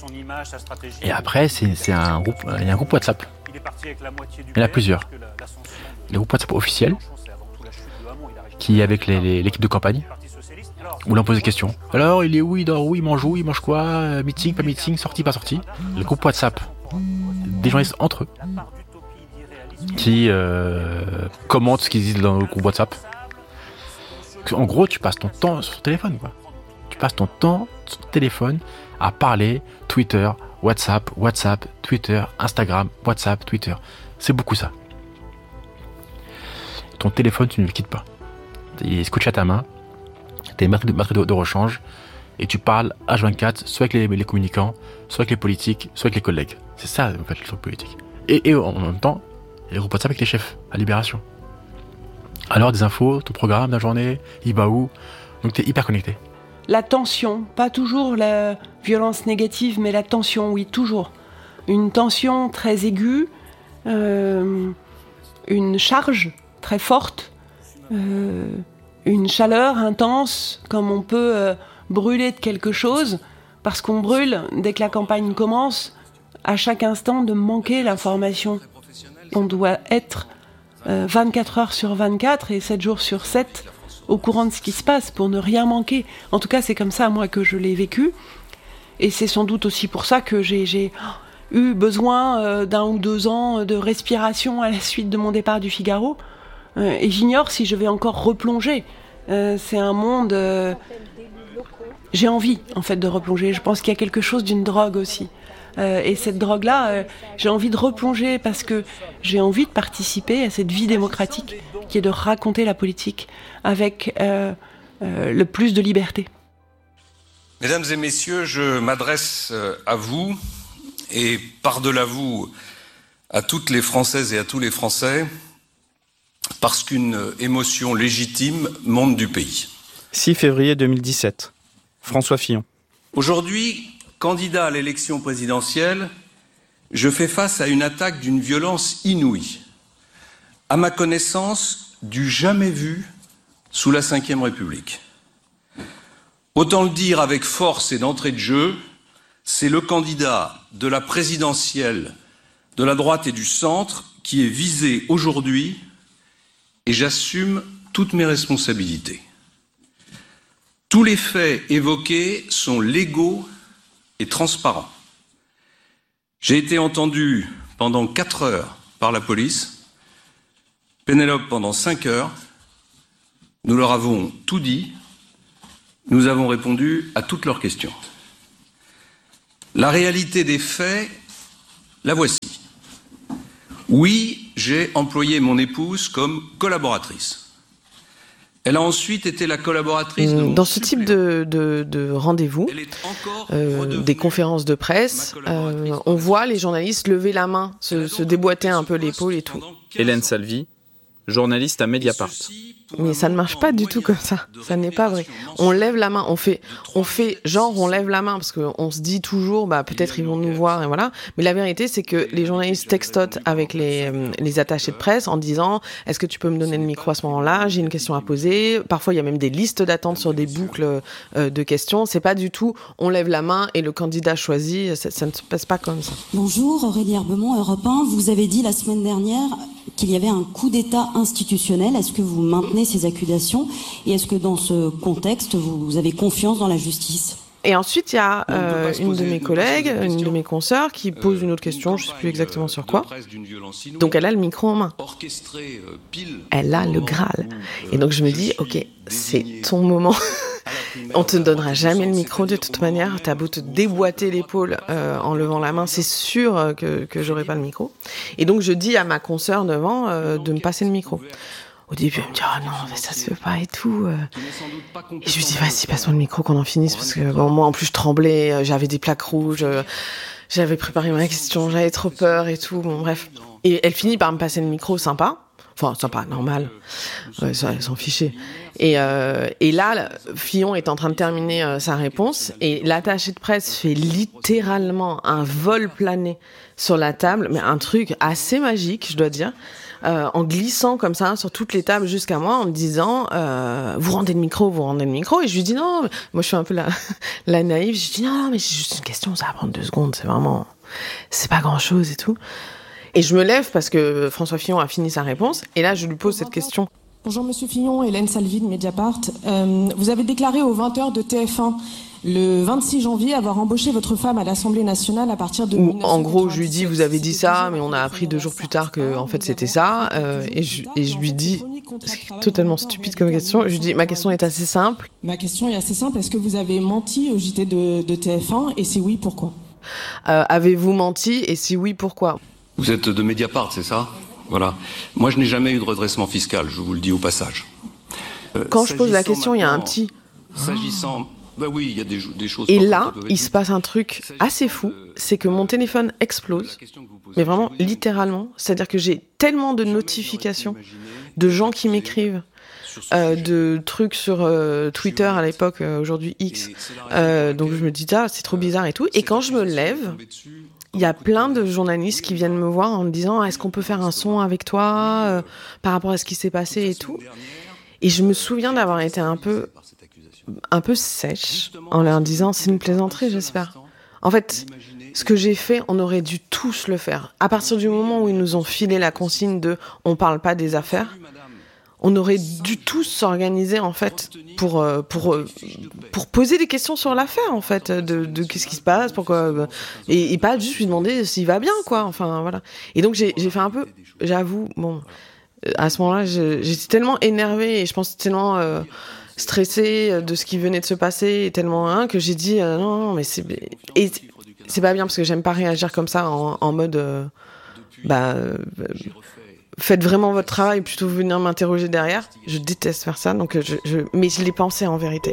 [SPEAKER 5] Et après, il y a un groupe WhatsApp. Il y en a plusieurs. Le groupe WhatsApp officiel, qui est avec l'équipe de campagne, où l'on pose des questions. Alors, il est où, il dort où, il mange quoi, meeting, pas meeting, sortie, pas sortie. Le groupe WhatsApp, des journalistes entre eux, qui commentent ce qu'ils disent dans le groupe WhatsApp. En gros, tu passes ton temps sur ton téléphone, quoi. Tu passes ton temps sur ton téléphone à parler Twitter, WhatsApp, Twitter, Instagram, WhatsApp, Twitter. C'est beaucoup ça. Ton téléphone, tu ne le quittes pas. Il est scotché à ta main, t'es maître de rechange, et tu parles H24, soit avec les communicants, soit avec les politiques, soit avec les collègues. C'est ça, en fait, le truc politique. Et en même temps, il y a le groupe WhatsApp avec les chefs, à Libération. Alors, des infos, ton programme de la journée, il va où? Donc, t'es hyper connecté.
[SPEAKER 6] La tension, pas toujours la violence négative, mais la tension, oui, toujours. Une tension très aiguë, une charge très forte, une chaleur intense, comme on peut brûler de quelque chose, parce qu'on brûle, dès que la campagne commence, à chaque instant de manquer l'information. On doit être 24 heures sur 24 et 7 jours sur 7 au courant de ce qui se passe pour ne rien manquer. En tout cas, c'est comme ça, moi, que je l'ai vécu. Et c'est sans doute aussi pour ça que j'ai eu besoin d'1 ou 2 ans de respiration à la suite de mon départ du Figaro. Et j'ignore si je vais encore replonger. C'est un monde... j'ai envie, en fait, de replonger. Je pense qu'il y a quelque chose d'une drogue aussi. Et cette drogue-là, j'ai envie de replonger parce que j'ai envie de participer à cette vie démocratique qui est de raconter la politique avec le plus de liberté.
[SPEAKER 11] Mesdames et messieurs, je m'adresse à vous et par-delà vous à toutes les Françaises et à tous les Français parce qu'une émotion légitime monte du pays.
[SPEAKER 4] 6 février 2017. François Fillon.
[SPEAKER 11] Aujourd'hui, candidat à l'élection présidentielle, je fais face à une attaque d'une violence inouïe, à ma connaissance, du jamais vu sous la Ve République. Autant le dire avec force et d'entrée de jeu, c'est le candidat de la présidentielle de la droite et du centre qui est visé aujourd'hui et j'assume toutes mes responsabilités. Tous les faits évoqués sont légaux et transparents. J'ai été entendu pendant 4 heures par la police, Pénélope pendant 5 heures. Nous leur avons tout dit, nous avons répondu à toutes leurs questions. La réalité des faits, la voici. Oui, j'ai employé mon épouse comme collaboratrice. Elle a ensuite été la collaboratrice de
[SPEAKER 12] dans ce type de rendez-vous, des conférences de presse, on voit les journalistes lever la main, se déboîter un peu l'épaule et tout.
[SPEAKER 4] Hélène Salvi, journaliste à Mediapart.
[SPEAKER 12] Mais ça ne marche pas du tout comme ça. Ça n'est pas vrai. On lève la main. On fait genre on lève la main parce qu'on se dit toujours peut-être ils vont nous voir et voilà. Mais la vérité c'est que les journalistes textotent avec les attachés de presse en disant est-ce que tu peux me donner le micro à ce moment-là ? J'ai une question à poser. Parfois il y a même des listes d'attente sur des boucles de questions. C'est pas du tout on lève la main et le candidat choisit. Ça ne se passe pas comme ça.
[SPEAKER 13] Bonjour, Aurélie Herbemont, Europe 1. Vous avez dit la semaine dernière qu'il y avait un coup d'État institutionnel. Est-ce que vous maintenez ces accusations et est-ce que dans ce contexte vous avez confiance dans la justice ?
[SPEAKER 12] Et ensuite, il y a une de mes collègues, une de mes consoeurs qui pose une autre question, je ne sais plus exactement sur quoi. Donc elle a le micro en main. Elle a le Graal. Et donc je me dis, ok, c'est ton moment. On te donnera jamais le micro de toute manière. T'as beau te déboîter l'épaule en levant la main, c'est sûr que j'aurai pas le micro. Et donc je dis à ma consoeur devant de me passer le micro. Au début, elle me dit « Oh non, mais ça se fait pas et tout. » Et je lui dis « Vas-y, passe-moi le micro qu'on en finisse. » Parce que moi, en plus, je tremblais, j'avais des plaques rouges, j'avais préparé ma question, j'avais trop peur et tout. Bon, bref. Et elle finit par me passer le micro sympa. Enfin, sympa, normal. Ouais, ça, elle s'en fichait. Et là, Fillon est en train de terminer sa réponse et l'attaché de presse fait littéralement un vol plané sur la table, mais un truc assez magique, je dois dire. En glissant comme ça sur toutes les tables jusqu'à moi en me disant vous rendez le micro et je lui dis non, moi je suis un peu la naïve, je lui dis non mais c'est juste une question, ça va prendre 2 secondes, c'est pas grand chose et tout, et je me lève parce que François Fillon a fini sa réponse et là je lui pose cette question.
[SPEAKER 14] Bonjour Monsieur Fillon, Hélène Salvi de Mediapart. Vous avez déclaré aux 20h de TF1 le 26 janvier avoir embauché votre femme à l'Assemblée nationale à partir de...
[SPEAKER 12] En gros, je lui dis, vous avez dit ça, mais on a appris 2 jours plus tard que en fait c'était ça. Et je lui dis, c'est totalement stupide comme question, je lui dis, ma question est assez simple.
[SPEAKER 14] Ma question est assez simple, est-ce que vous avez menti au JT de TF1 et si oui, pourquoi ?
[SPEAKER 12] Avez-vous menti et si oui, pourquoi ?
[SPEAKER 11] Vous êtes de Mediapart, c'est ça ? Voilà. Moi, je n'ai jamais eu de redressement fiscal, je vous le dis au passage.
[SPEAKER 12] Quand je pose la question, il y a un petit...
[SPEAKER 11] S'agissant... oui, il y a des choses...
[SPEAKER 12] Et là, il se passe un truc assez fou, c'est que mon téléphone explose, mais vraiment littéralement, c'est-à-dire que j'ai tellement de notifications de gens qui m'écrivent, de trucs sur Twitter à l'époque, aujourd'hui X, donc je me dis, c'est trop bizarre et tout, et quand je me lève... Il y a plein de journalistes qui viennent me voir en me disant « Est-ce qu'on peut faire un son avec toi par rapport à ce qui s'est passé et tout ?» Et je me souviens d'avoir été un peu sèche en leur disant « C'est une plaisanterie, j'espère. » En fait, ce que j'ai fait, on aurait dû tous le faire. À partir du moment où ils nous ont filé la consigne de « On parle pas des affaires », on aurait dû tous s'organiser en fait pour poser des questions sur l'affaire en fait de qu'est-ce qui se passe, pourquoi et pas juste lui demander s'il va bien quoi, enfin voilà. Et donc j'ai fait un peu, j'avoue, à ce moment-là j'étais tellement énervée et je pense tellement stressée de ce qui venait de se passer et tellement que j'ai dit non mais c'est pas bien parce que j'aime pas réagir comme ça en mode faites vraiment votre travail plutôt que venir m'interroger derrière. Je déteste faire ça, donc mais je l'ai pensé en vérité.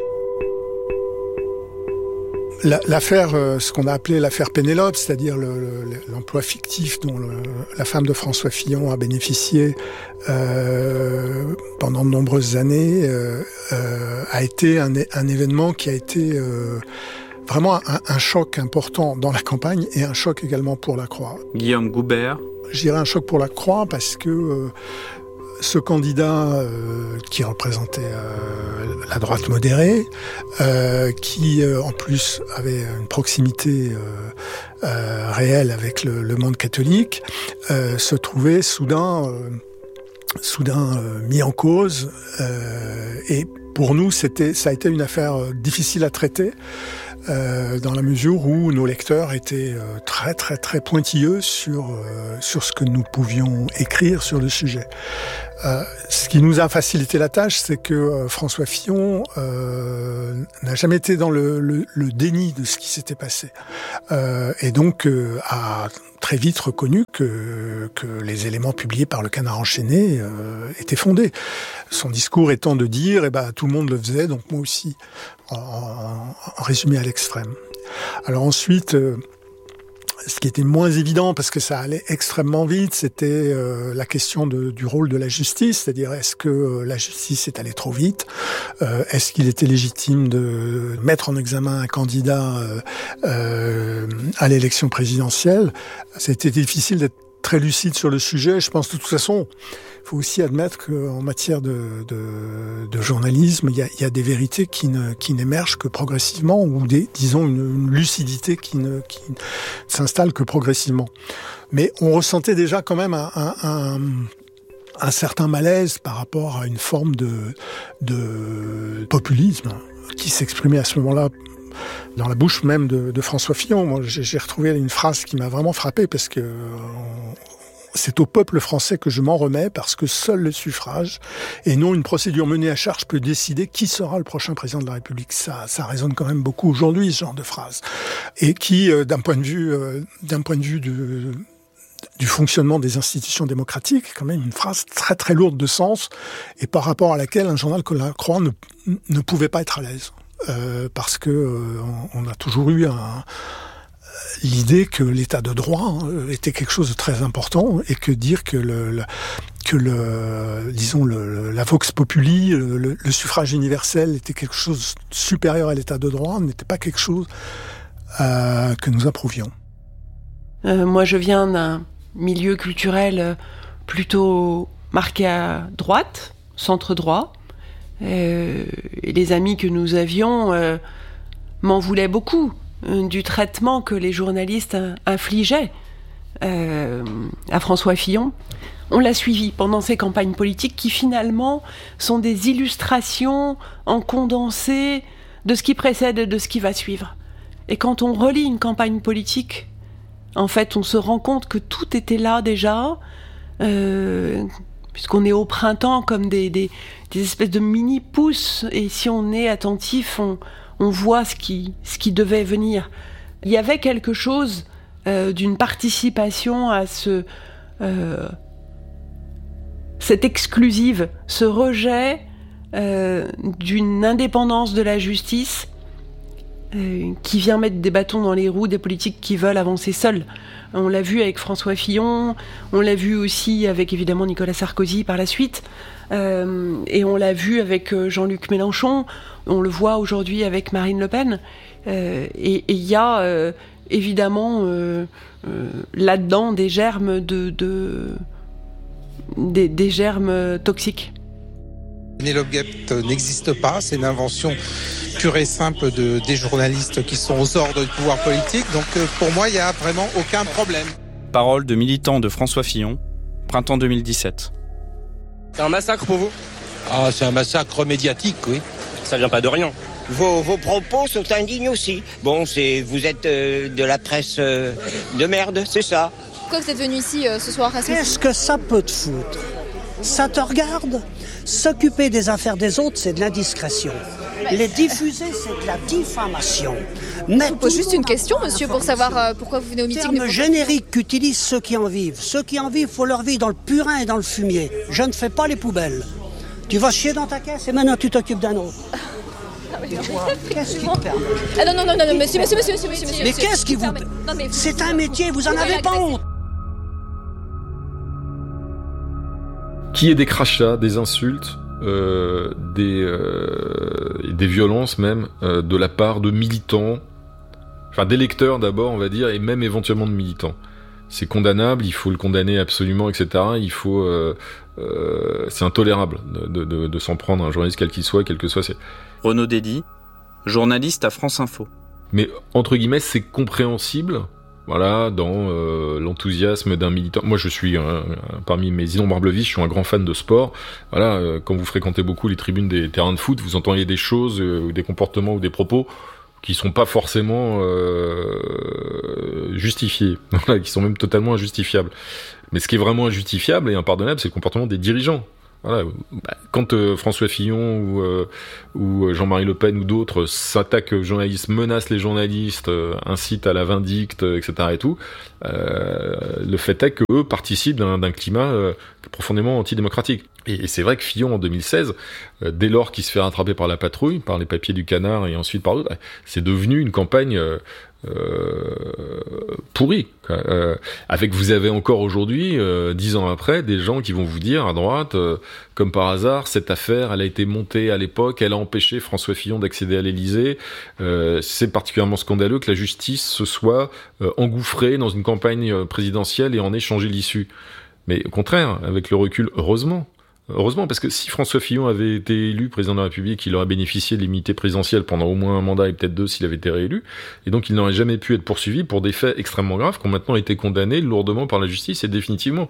[SPEAKER 23] L'affaire, ce qu'on a appelé l'affaire Pénélope, c'est-à-dire l'emploi fictif dont la femme de François Fillon a bénéficié pendant de nombreuses années, a été un événement qui a été vraiment un choc important dans la campagne et un choc également pour la Croix.
[SPEAKER 4] Guillaume Goubert.
[SPEAKER 23] Je dirais un choc pour la Croix parce que ce candidat qui représentait la droite modérée, qui en plus avait une proximité réelle avec le monde catholique, se trouvait soudain mis en cause. Et pour nous, ça a été une affaire difficile à traiter. Dans la mesure où nos lecteurs étaient très très très pointilleux sur ce que nous pouvions écrire sur le sujet. Ce qui nous a facilité la tâche, c'est que François Fillon n'a jamais été dans le déni de ce qui s'était passé. Et donc a très vite reconnu que les éléments publiés par le Canard enchaîné étaient fondés. Son discours étant de dire tout le monde le faisait, donc moi aussi, en résumé à l'extrême. Alors ensuite, ce qui était moins évident, parce que ça allait extrêmement vite, c'était la question du rôle de la justice, c'est-à-dire est-ce que la justice est allée trop vite, est-ce qu'il était légitime de mettre en examen un candidat à l'élection présidentielle. C'était difficile d'être très lucide sur le sujet. Je pense de toute façon, il faut aussi admettre qu'en matière de journalisme, il y a des vérités qui n'émergent que progressivement, ou disons une lucidité qui ne s'installe que progressivement. Mais on ressentait déjà quand même un certain malaise par rapport à une forme de populisme qui s'exprimait à ce moment-là dans la bouche même de François Fillon. Moi, j'ai retrouvé une phrase qui m'a vraiment frappé, parce que c'est au peuple français que je m'en remets, parce que seul le suffrage, et non une procédure menée à charge, peut décider qui sera le prochain président de la République. Ça résonne quand même beaucoup aujourd'hui, ce genre de phrase. Et qui, d'un point de vue du fonctionnement des institutions démocratiques, est quand même une phrase très très lourde de sens, et par rapport à laquelle un journal comme La Croix ne pouvait pas être à l'aise. Parce que on a toujours eu l'idée que l'état de droit était quelque chose de très important, et que dire que la vox populi, le suffrage universel était quelque chose de supérieur à l'état de droit n'était pas quelque chose que nous approuvions.
[SPEAKER 6] Moi, je viens d'un milieu culturel plutôt marqué à droite, centre droit. Et les amis que nous avions m'en voulaient beaucoup du traitement que les journalistes infligeaient à François Fillon. On l'a suivi pendant ces campagnes politiques qui finalement sont des illustrations en condensé de ce qui précède et de ce qui va suivre. Et quand on relit une campagne politique, en fait, on se rend compte que tout était là déjà, puisqu'on est au printemps comme des espèces de mini-pousses, et si on est attentif, on voit ce qui devait venir. Il y avait quelque chose d'une participation à cette exclusive, ce rejet d'une indépendance de la justice qui vient mettre des bâtons dans les roues des politiques qui veulent avancer seuls. On l'a vu avec François Fillon, on l'a vu aussi avec évidemment Nicolas Sarkozy par la suite, et on l'a vu avec Jean-Luc Mélenchon, on le voit aujourd'hui avec Marine Le Pen, et il y a évidemment là-dedans des germes des germes toxiques.
[SPEAKER 16] Pénélope Guept n'existe pas, c'est une invention pure et simple des journalistes qui sont aux ordres du pouvoir politique, donc pour moi il n'y a vraiment aucun problème.
[SPEAKER 4] Parole de militant de François Fillon, printemps 2017.
[SPEAKER 17] C'est un massacre pour vous ?
[SPEAKER 16] Ah, c'est un massacre médiatique, oui.
[SPEAKER 17] Ça vient pas de rien.
[SPEAKER 18] Vos propos sont indignes aussi. Bon, vous êtes de la presse de merde, c'est ça.
[SPEAKER 19] Pourquoi vous êtes venu ici ce soir à
[SPEAKER 20] Qu'est-ce que ça peut te foutre ? Ça te regarde ? S'occuper des affaires des autres, c'est de l'indiscrétion. Les diffuser, c'est de la diffamation.
[SPEAKER 19] Je vous pose juste une question, monsieur, pour savoir pourquoi vous venez au meeting.
[SPEAKER 20] Le générique qu'utilisent ceux qui en vivent. Ceux qui en vivent, faut leur vivre dans le purin et dans le fumier. Je ne fais pas les poubelles. Tu vas chier dans ta caisse et maintenant tu t'occupes d'un autre. Qu'est-ce qui te permet ?
[SPEAKER 19] Ah non, monsieur.
[SPEAKER 20] Mais qu'est-ce qui vous... C'est un métier, vous en avez pas honte.
[SPEAKER 26] Qu'il y ait des crachats, des insultes, des violences même, de la part de militants, enfin d'électeurs d'abord on va dire, et même éventuellement de militants. c'est condamnable, il faut le condamner absolument, etc. Il faut, c'est intolérable de s'en prendre à un journaliste quel qu'il soit, quel que soit.
[SPEAKER 4] Renaud Dédy, journaliste à France Info.
[SPEAKER 26] Mais entre guillemets, c'est compréhensible. Voilà, dans l'enthousiasme d'un militant. Moi, je suis parmi mes innombrables vies, je suis un grand fan de sport. Voilà, quand vous fréquentez beaucoup les tribunes des terrains de foot, vous entendez des choses, ou des comportements ou des propos qui sont pas forcément justifiés, voilà, qui sont même totalement injustifiables. Mais ce qui est vraiment injustifiable et impardonnable, c'est le comportement des dirigeants. Voilà, quand François Fillon ou Jean-Marie Le Pen ou d'autres s'attaquent aux journalistes, menacent les journalistes, incitent à la vindicte, etc. et tout, le fait est qu'eux participent d'un climat profondément antidémocratique. Et c'est vrai que Fillon, en 2016, dès lors qu'il se fait rattraper par la patrouille, par les papiers du Canard et ensuite par d'autres, c'est devenu une campagne pourrie. Avec, vous avez encore aujourd'hui, 10 ans après, des gens qui vont vous dire à droite, comme par hasard, cette affaire, elle a été montée à l'époque, elle a empêché François Fillon d'accéder à l'Élysée. C'est particulièrement scandaleux que la justice se soit engouffrée dans une campagne présidentielle et en ait changé l'issue. Mais au contraire, avec le recul, heureusement, parce que si François Fillon avait été élu président de la République, il aurait bénéficié de l'immunité présidentielle pendant au moins un mandat et peut-être 2 s'il avait été réélu, et donc il n'aurait jamais pu être poursuivi pour des faits extrêmement graves qui ont maintenant été condamnés lourdement par la justice et définitivement.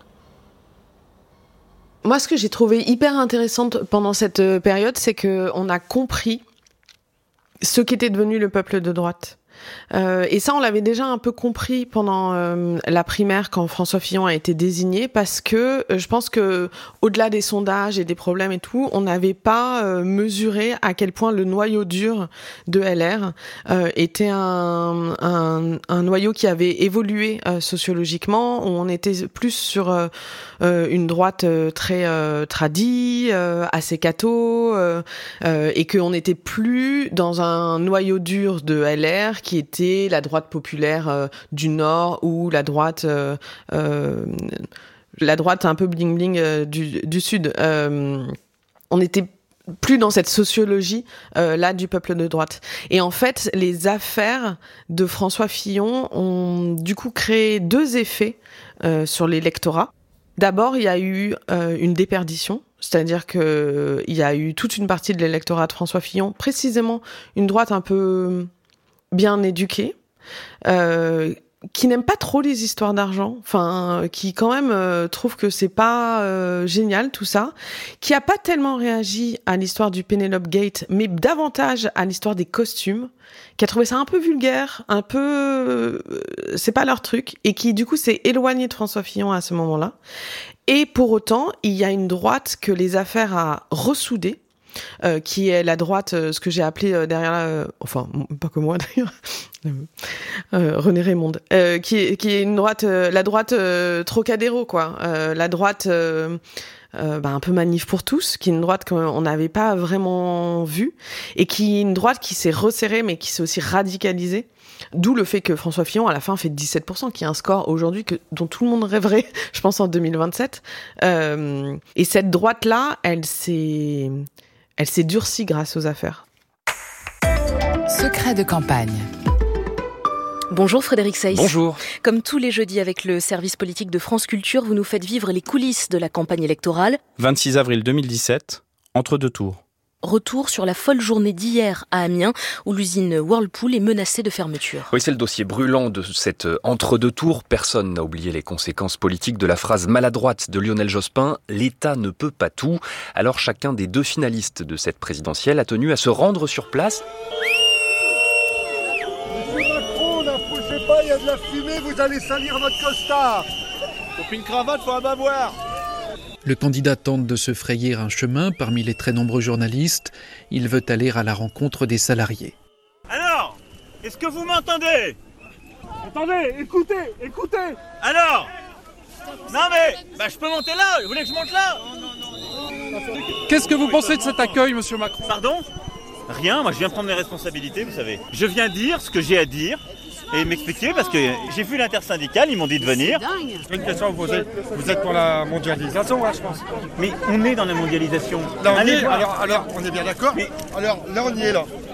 [SPEAKER 12] Moi, ce que j'ai trouvé hyper intéressant pendant cette période, c'est qu'on a compris ce qu'était devenu le peuple de droite. Et ça, on l'avait déjà un peu compris pendant la primaire quand François Fillon a été désigné, parce que je pense que au-delà des sondages et des problèmes et tout, on n'avait pas mesuré à quel point le noyau dur de LR était un noyau qui avait évolué sociologiquement, où on était plus sur une droite très tradie, assez catho, et qu'on n'était plus dans un noyau dur de LR qui était la droite populaire du Nord ou la droite un peu bling-bling du Sud. On n'était plus dans cette sociologie là du peuple de droite. Et en fait, les affaires de François Fillon ont du coup créé 2 effets sur l'électorat. D'abord, il y a eu une déperdition, c'est-à-dire que il y a eu toute une partie de l'électorat de François Fillon, précisément une droite un peu bien éduquée, qui n'aime pas trop les histoires d'argent, enfin, qui quand même trouve que c'est pas génial tout ça, qui a pas tellement réagi à l'histoire du Penelope Gate, mais davantage à l'histoire des costumes, qui a trouvé ça un peu vulgaire, un peu c'est pas leur truc, et qui du coup s'est éloigné de François Fillon à ce moment-là. Et pour autant, il y a une droite que les affaires a ressoudée, qui est la droite, ce que j'ai appelé derrière enfin, pas que moi d'ailleurs, René Raymond, qui est une droite, la droite Trocadéro, quoi, la droite un peu manif pour tous, qui est une droite qu'on n'avait pas vraiment vue, et qui est une droite qui s'est resserrée, mais qui s'est aussi radicalisée. D'où le fait que François Fillon, à la fin, fait 17%, qui est un score aujourd'hui dont tout le monde rêverait, je pense, en 2027. Et cette droite-là, elle s'est durcie grâce aux affaires.
[SPEAKER 1] Secret de campagne.
[SPEAKER 15] Bonjour Frédéric Seyss.
[SPEAKER 1] Bonjour.
[SPEAKER 15] Comme tous les jeudis avec le service politique de France Culture, vous nous faites vivre les coulisses de la campagne électorale.
[SPEAKER 4] 26 avril 2017, entre 2 tours.
[SPEAKER 15] Retour sur la folle journée d'hier à Amiens, où l'usine Whirlpool est menacée de fermeture.
[SPEAKER 1] Oui, c'est le dossier brûlant de cet entre-deux tours. Personne n'a oublié les conséquences politiques de la phrase maladroite de Lionel Jospin « L'État ne peut pas tout ». Alors chacun des 2 finalistes de cette présidentielle a tenu à se rendre sur place.
[SPEAKER 21] Monsieur Macron, n'approchez pas, il y a de la fumée, vous allez salir votre costard. Pour une cravate, faut un bavoir.
[SPEAKER 22] Le candidat tente de se frayer un chemin parmi les très nombreux journalistes. Il veut aller à la rencontre des salariés.
[SPEAKER 21] Alors, est-ce que vous m'entendez ? Attendez, écoutez. Alors ? Non mais, je peux monter là, vous voulez que je monte là ?
[SPEAKER 22] Qu'est-ce que vous pensez de cet accueil, monsieur Macron ?
[SPEAKER 21] Pardon ? Rien, moi je viens prendre mes responsabilités, vous savez. Je viens dire ce que j'ai à dire. Et m'expliquer, parce que j'ai vu l'intersyndicale, ils m'ont dit de venir.
[SPEAKER 22] Une question à vous poser. Vous êtes pour la mondialisation, je pense.
[SPEAKER 21] Mais on est dans la mondialisation.
[SPEAKER 22] Là, on est bien d'accord.
[SPEAKER 21] Mais
[SPEAKER 22] alors, là, on y est là.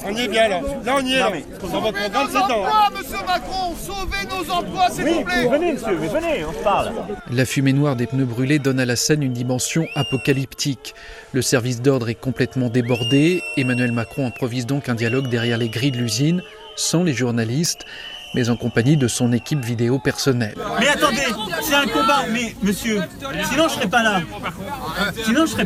[SPEAKER 21] On y est bien là. Là, on y est. Là. Dans votre programme, c'est dedans. Monsieur Macron, sauvez nos emplois, s'il vous plaît. Venez, monsieur, mais venez, on se parle.
[SPEAKER 22] La fumée noire des pneus brûlés donne à la scène une dimension apocalyptique. Le service d'ordre est complètement débordé. Emmanuel Macron improvise donc un dialogue derrière les grilles de l'usine, sans les journalistes, mais en compagnie de son équipe vidéo personnelle.
[SPEAKER 21] Mais attendez, c'est un combat. Mais monsieur, sinon je serais pas là. Pourquoi ?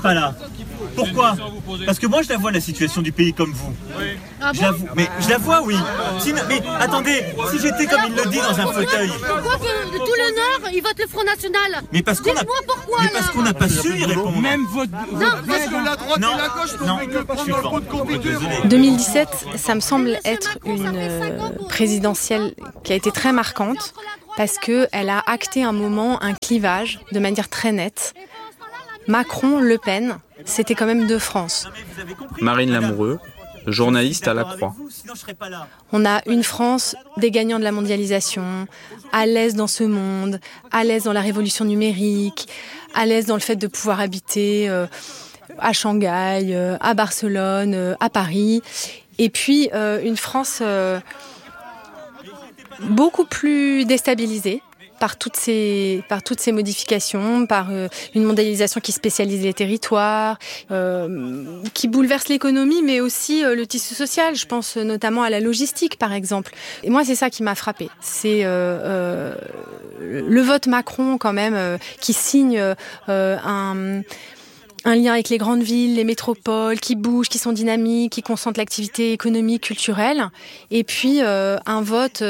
[SPEAKER 21] Parce que moi je la vois la situation du pays comme vous.
[SPEAKER 2] Ah bon ?
[SPEAKER 21] Je la vois, oui. Mais attendez, si j'étais comme il le dit dans un fauteuil.
[SPEAKER 2] Pourquoi que de tout le Nord, ils votent le Front National ?
[SPEAKER 21] Mais parce qu'on
[SPEAKER 2] Dites-moi pourquoi,
[SPEAKER 21] mais parce qu'on n'a pas su y répondre.
[SPEAKER 2] Même votre
[SPEAKER 21] parce que la droite et la gauche n'ont que prendre le coup de computer.
[SPEAKER 3] 2017, ça me semble être une présidentielle qui a été très marquante parce qu'elle a acté un moment, un clivage de manière très nette. Macron, Le Pen, c'était quand même deux France.
[SPEAKER 4] Marine Lamoureux, journaliste à La Croix.
[SPEAKER 3] On a une France des gagnants de la mondialisation, à l'aise dans ce monde, à l'aise dans la révolution numérique, à l'aise dans le fait de pouvoir habiter à Shanghai, à Barcelone, à Paris. Et puis une France beaucoup plus déstabilisée par toutes ces modifications, par une mondialisation qui spécialise les territoires, qui bouleverse l'économie, mais aussi le tissu social. Je pense notamment à la logistique, par exemple. Et moi, c'est ça qui m'a frappée. C'est le vote Macron, quand même, qui signe un lien avec les grandes villes, les métropoles, qui bougent, qui sont dynamiques, qui concentrent l'activité économique, culturelle. Et puis, un vote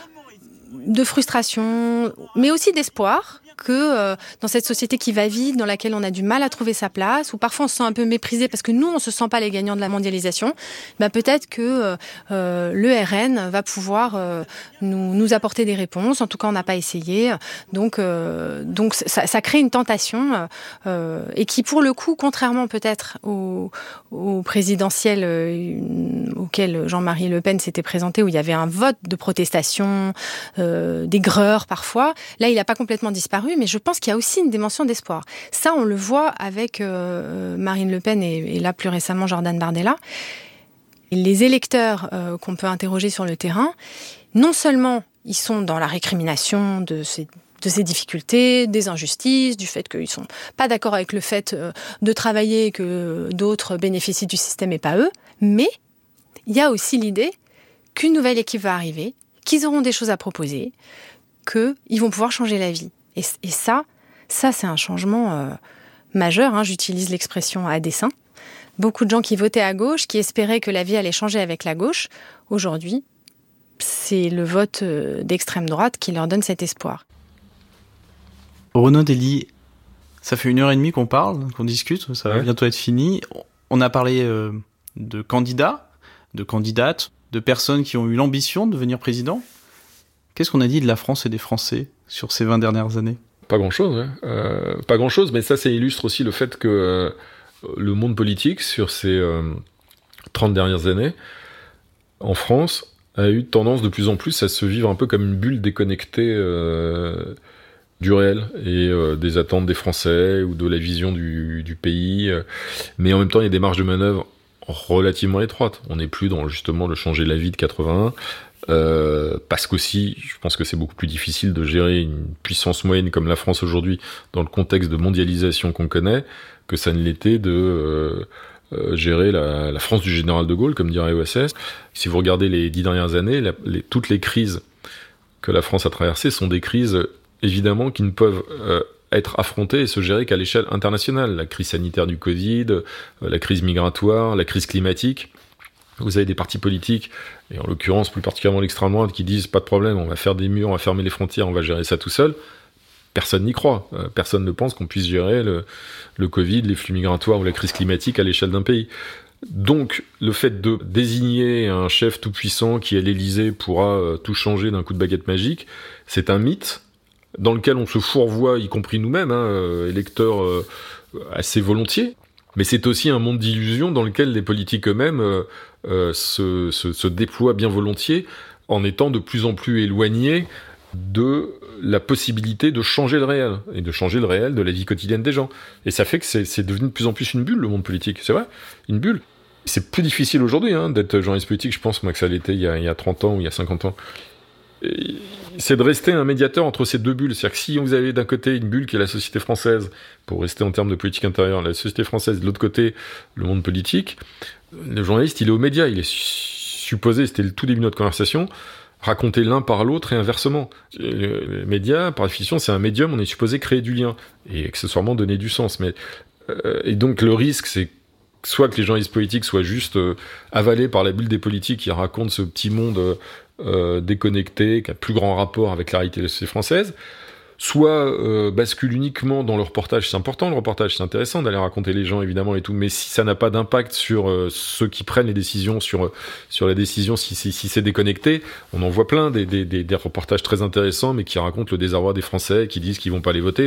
[SPEAKER 3] de frustration, mais aussi d'espoir que dans cette société qui va vite, dans laquelle on a du mal à trouver sa place, où parfois on se sent un peu méprisé parce que nous, on ne se sent pas les gagnants de la mondialisation, peut-être que le RN va pouvoir nous apporter des réponses. En tout cas, on n'a pas essayé. Donc ça crée une tentation et qui, pour le coup, contrairement peut-être au présidentiel auquel Jean-Marie Le Pen s'était présenté, où il y avait un vote de protestation, d'aigreur parfois, là, il n'a pas complètement disparu. Mais je pense qu'il y a aussi une dimension d'espoir. Ça, on le voit avec Marine Le Pen et là, plus récemment, Jordan Bardella. Les électeurs qu'on peut interroger sur le terrain, non seulement ils sont dans la récrimination de ces difficultés, des injustices, du fait qu'ils ne sont pas d'accord avec le fait de travailler et que d'autres bénéficient du système et pas eux, mais il y a aussi l'idée qu'une nouvelle équipe va arriver, qu'ils auront des choses à proposer, qu'ils vont pouvoir changer la vie. Et ça c'est un changement majeur, j'utilise l'expression à dessein. Beaucoup de gens qui votaient à gauche, qui espéraient que la vie allait changer avec la gauche, aujourd'hui, c'est le vote d'extrême droite qui leur donne cet espoir.
[SPEAKER 4] Renaud Dely, ça fait 1h30 qu'on parle, qu'on discute, ça va bientôt être fini. On a parlé de candidats, de candidates, de personnes qui ont eu l'ambition de devenir président. Qu'est-ce qu'on a dit de la France et des Français sur ces 20 dernières années ?
[SPEAKER 26] Pas grand-chose, pas grand-chose, mais ça illustre aussi le fait que le monde politique, sur ces 30 dernières années, en France, a eu tendance de plus en plus à se vivre un peu comme une bulle déconnectée du réel et des attentes des Français ou de la vision du pays. Mais en même temps, il y a des marges de manœuvre relativement étroites. On n'est plus dans justement le changer la vie de 81. Parce qu'aussi, je pense que c'est beaucoup plus difficile de gérer une puissance moyenne comme la France aujourd'hui dans le contexte de mondialisation qu'on connaît que ça ne l'était de gérer la France du général de Gaulle, comme dirait OSS. Si vous regardez les 10 dernières années, toutes les crises que la France a traversées sont des crises évidemment qui ne peuvent être affrontées et se gérer qu'à l'échelle internationale. La crise sanitaire du Covid, la crise migratoire, la crise climatique. Vous avez des partis politiques, et en l'occurrence plus particulièrement l'extrême droite, qui disent pas de problème, on va faire des murs, on va fermer les frontières, on va gérer ça tout seul. Personne n'y croit. Personne ne pense qu'on puisse gérer le Covid, les flux migratoires ou la crise climatique à l'échelle d'un pays. Donc, le fait de désigner un chef tout-puissant qui, à l'Élysée, pourra tout changer d'un coup de baguette magique, c'est un mythe dans lequel on se fourvoie, y compris nous-mêmes, électeurs assez volontiers. Mais c'est aussi un monde d'illusions dans lequel les politiques eux-mêmes se déploient bien volontiers en étant de plus en plus éloignés de la possibilité de changer le réel, et de changer le réel de la vie quotidienne des gens. Et ça fait que c'est devenu de plus en plus une bulle, le monde politique. C'est vrai, une bulle. C'est plus difficile aujourd'hui d'être journaliste politique, je pense, moi, que ça l'était il y a 30 ans ou il y a 50 ans. Et c'est de rester un médiateur entre ces deux bulles. C'est-à-dire que si vous avez d'un côté une bulle qui est la société française, pour rester en termes de politique intérieure, la société française, de l'autre côté, le monde politique, le journaliste, il est aux médias, il est supposé, c'était le tout début de notre conversation, raconter l'un par l'autre et inversement. Les médias, par définition, c'est un médium, on est supposé créer du lien et accessoirement donner du sens. Et donc le risque, c'est soit que les journalistes politiques soient juste avalés par la bulle des politiques qui racontent ce petit monde déconnecté, qui a plus grand rapport avec la réalité de la société française, soit basculent uniquement dans le reportage. C'est important, le reportage, c'est intéressant d'aller raconter les gens, évidemment, et tout, mais si ça n'a pas d'impact sur ceux qui prennent les décisions, sur la décision, si c'est déconnecté, on en voit plein, des reportages très intéressants, mais qui racontent le désarroi des Français, qui disent qu'ils vont pas les voter.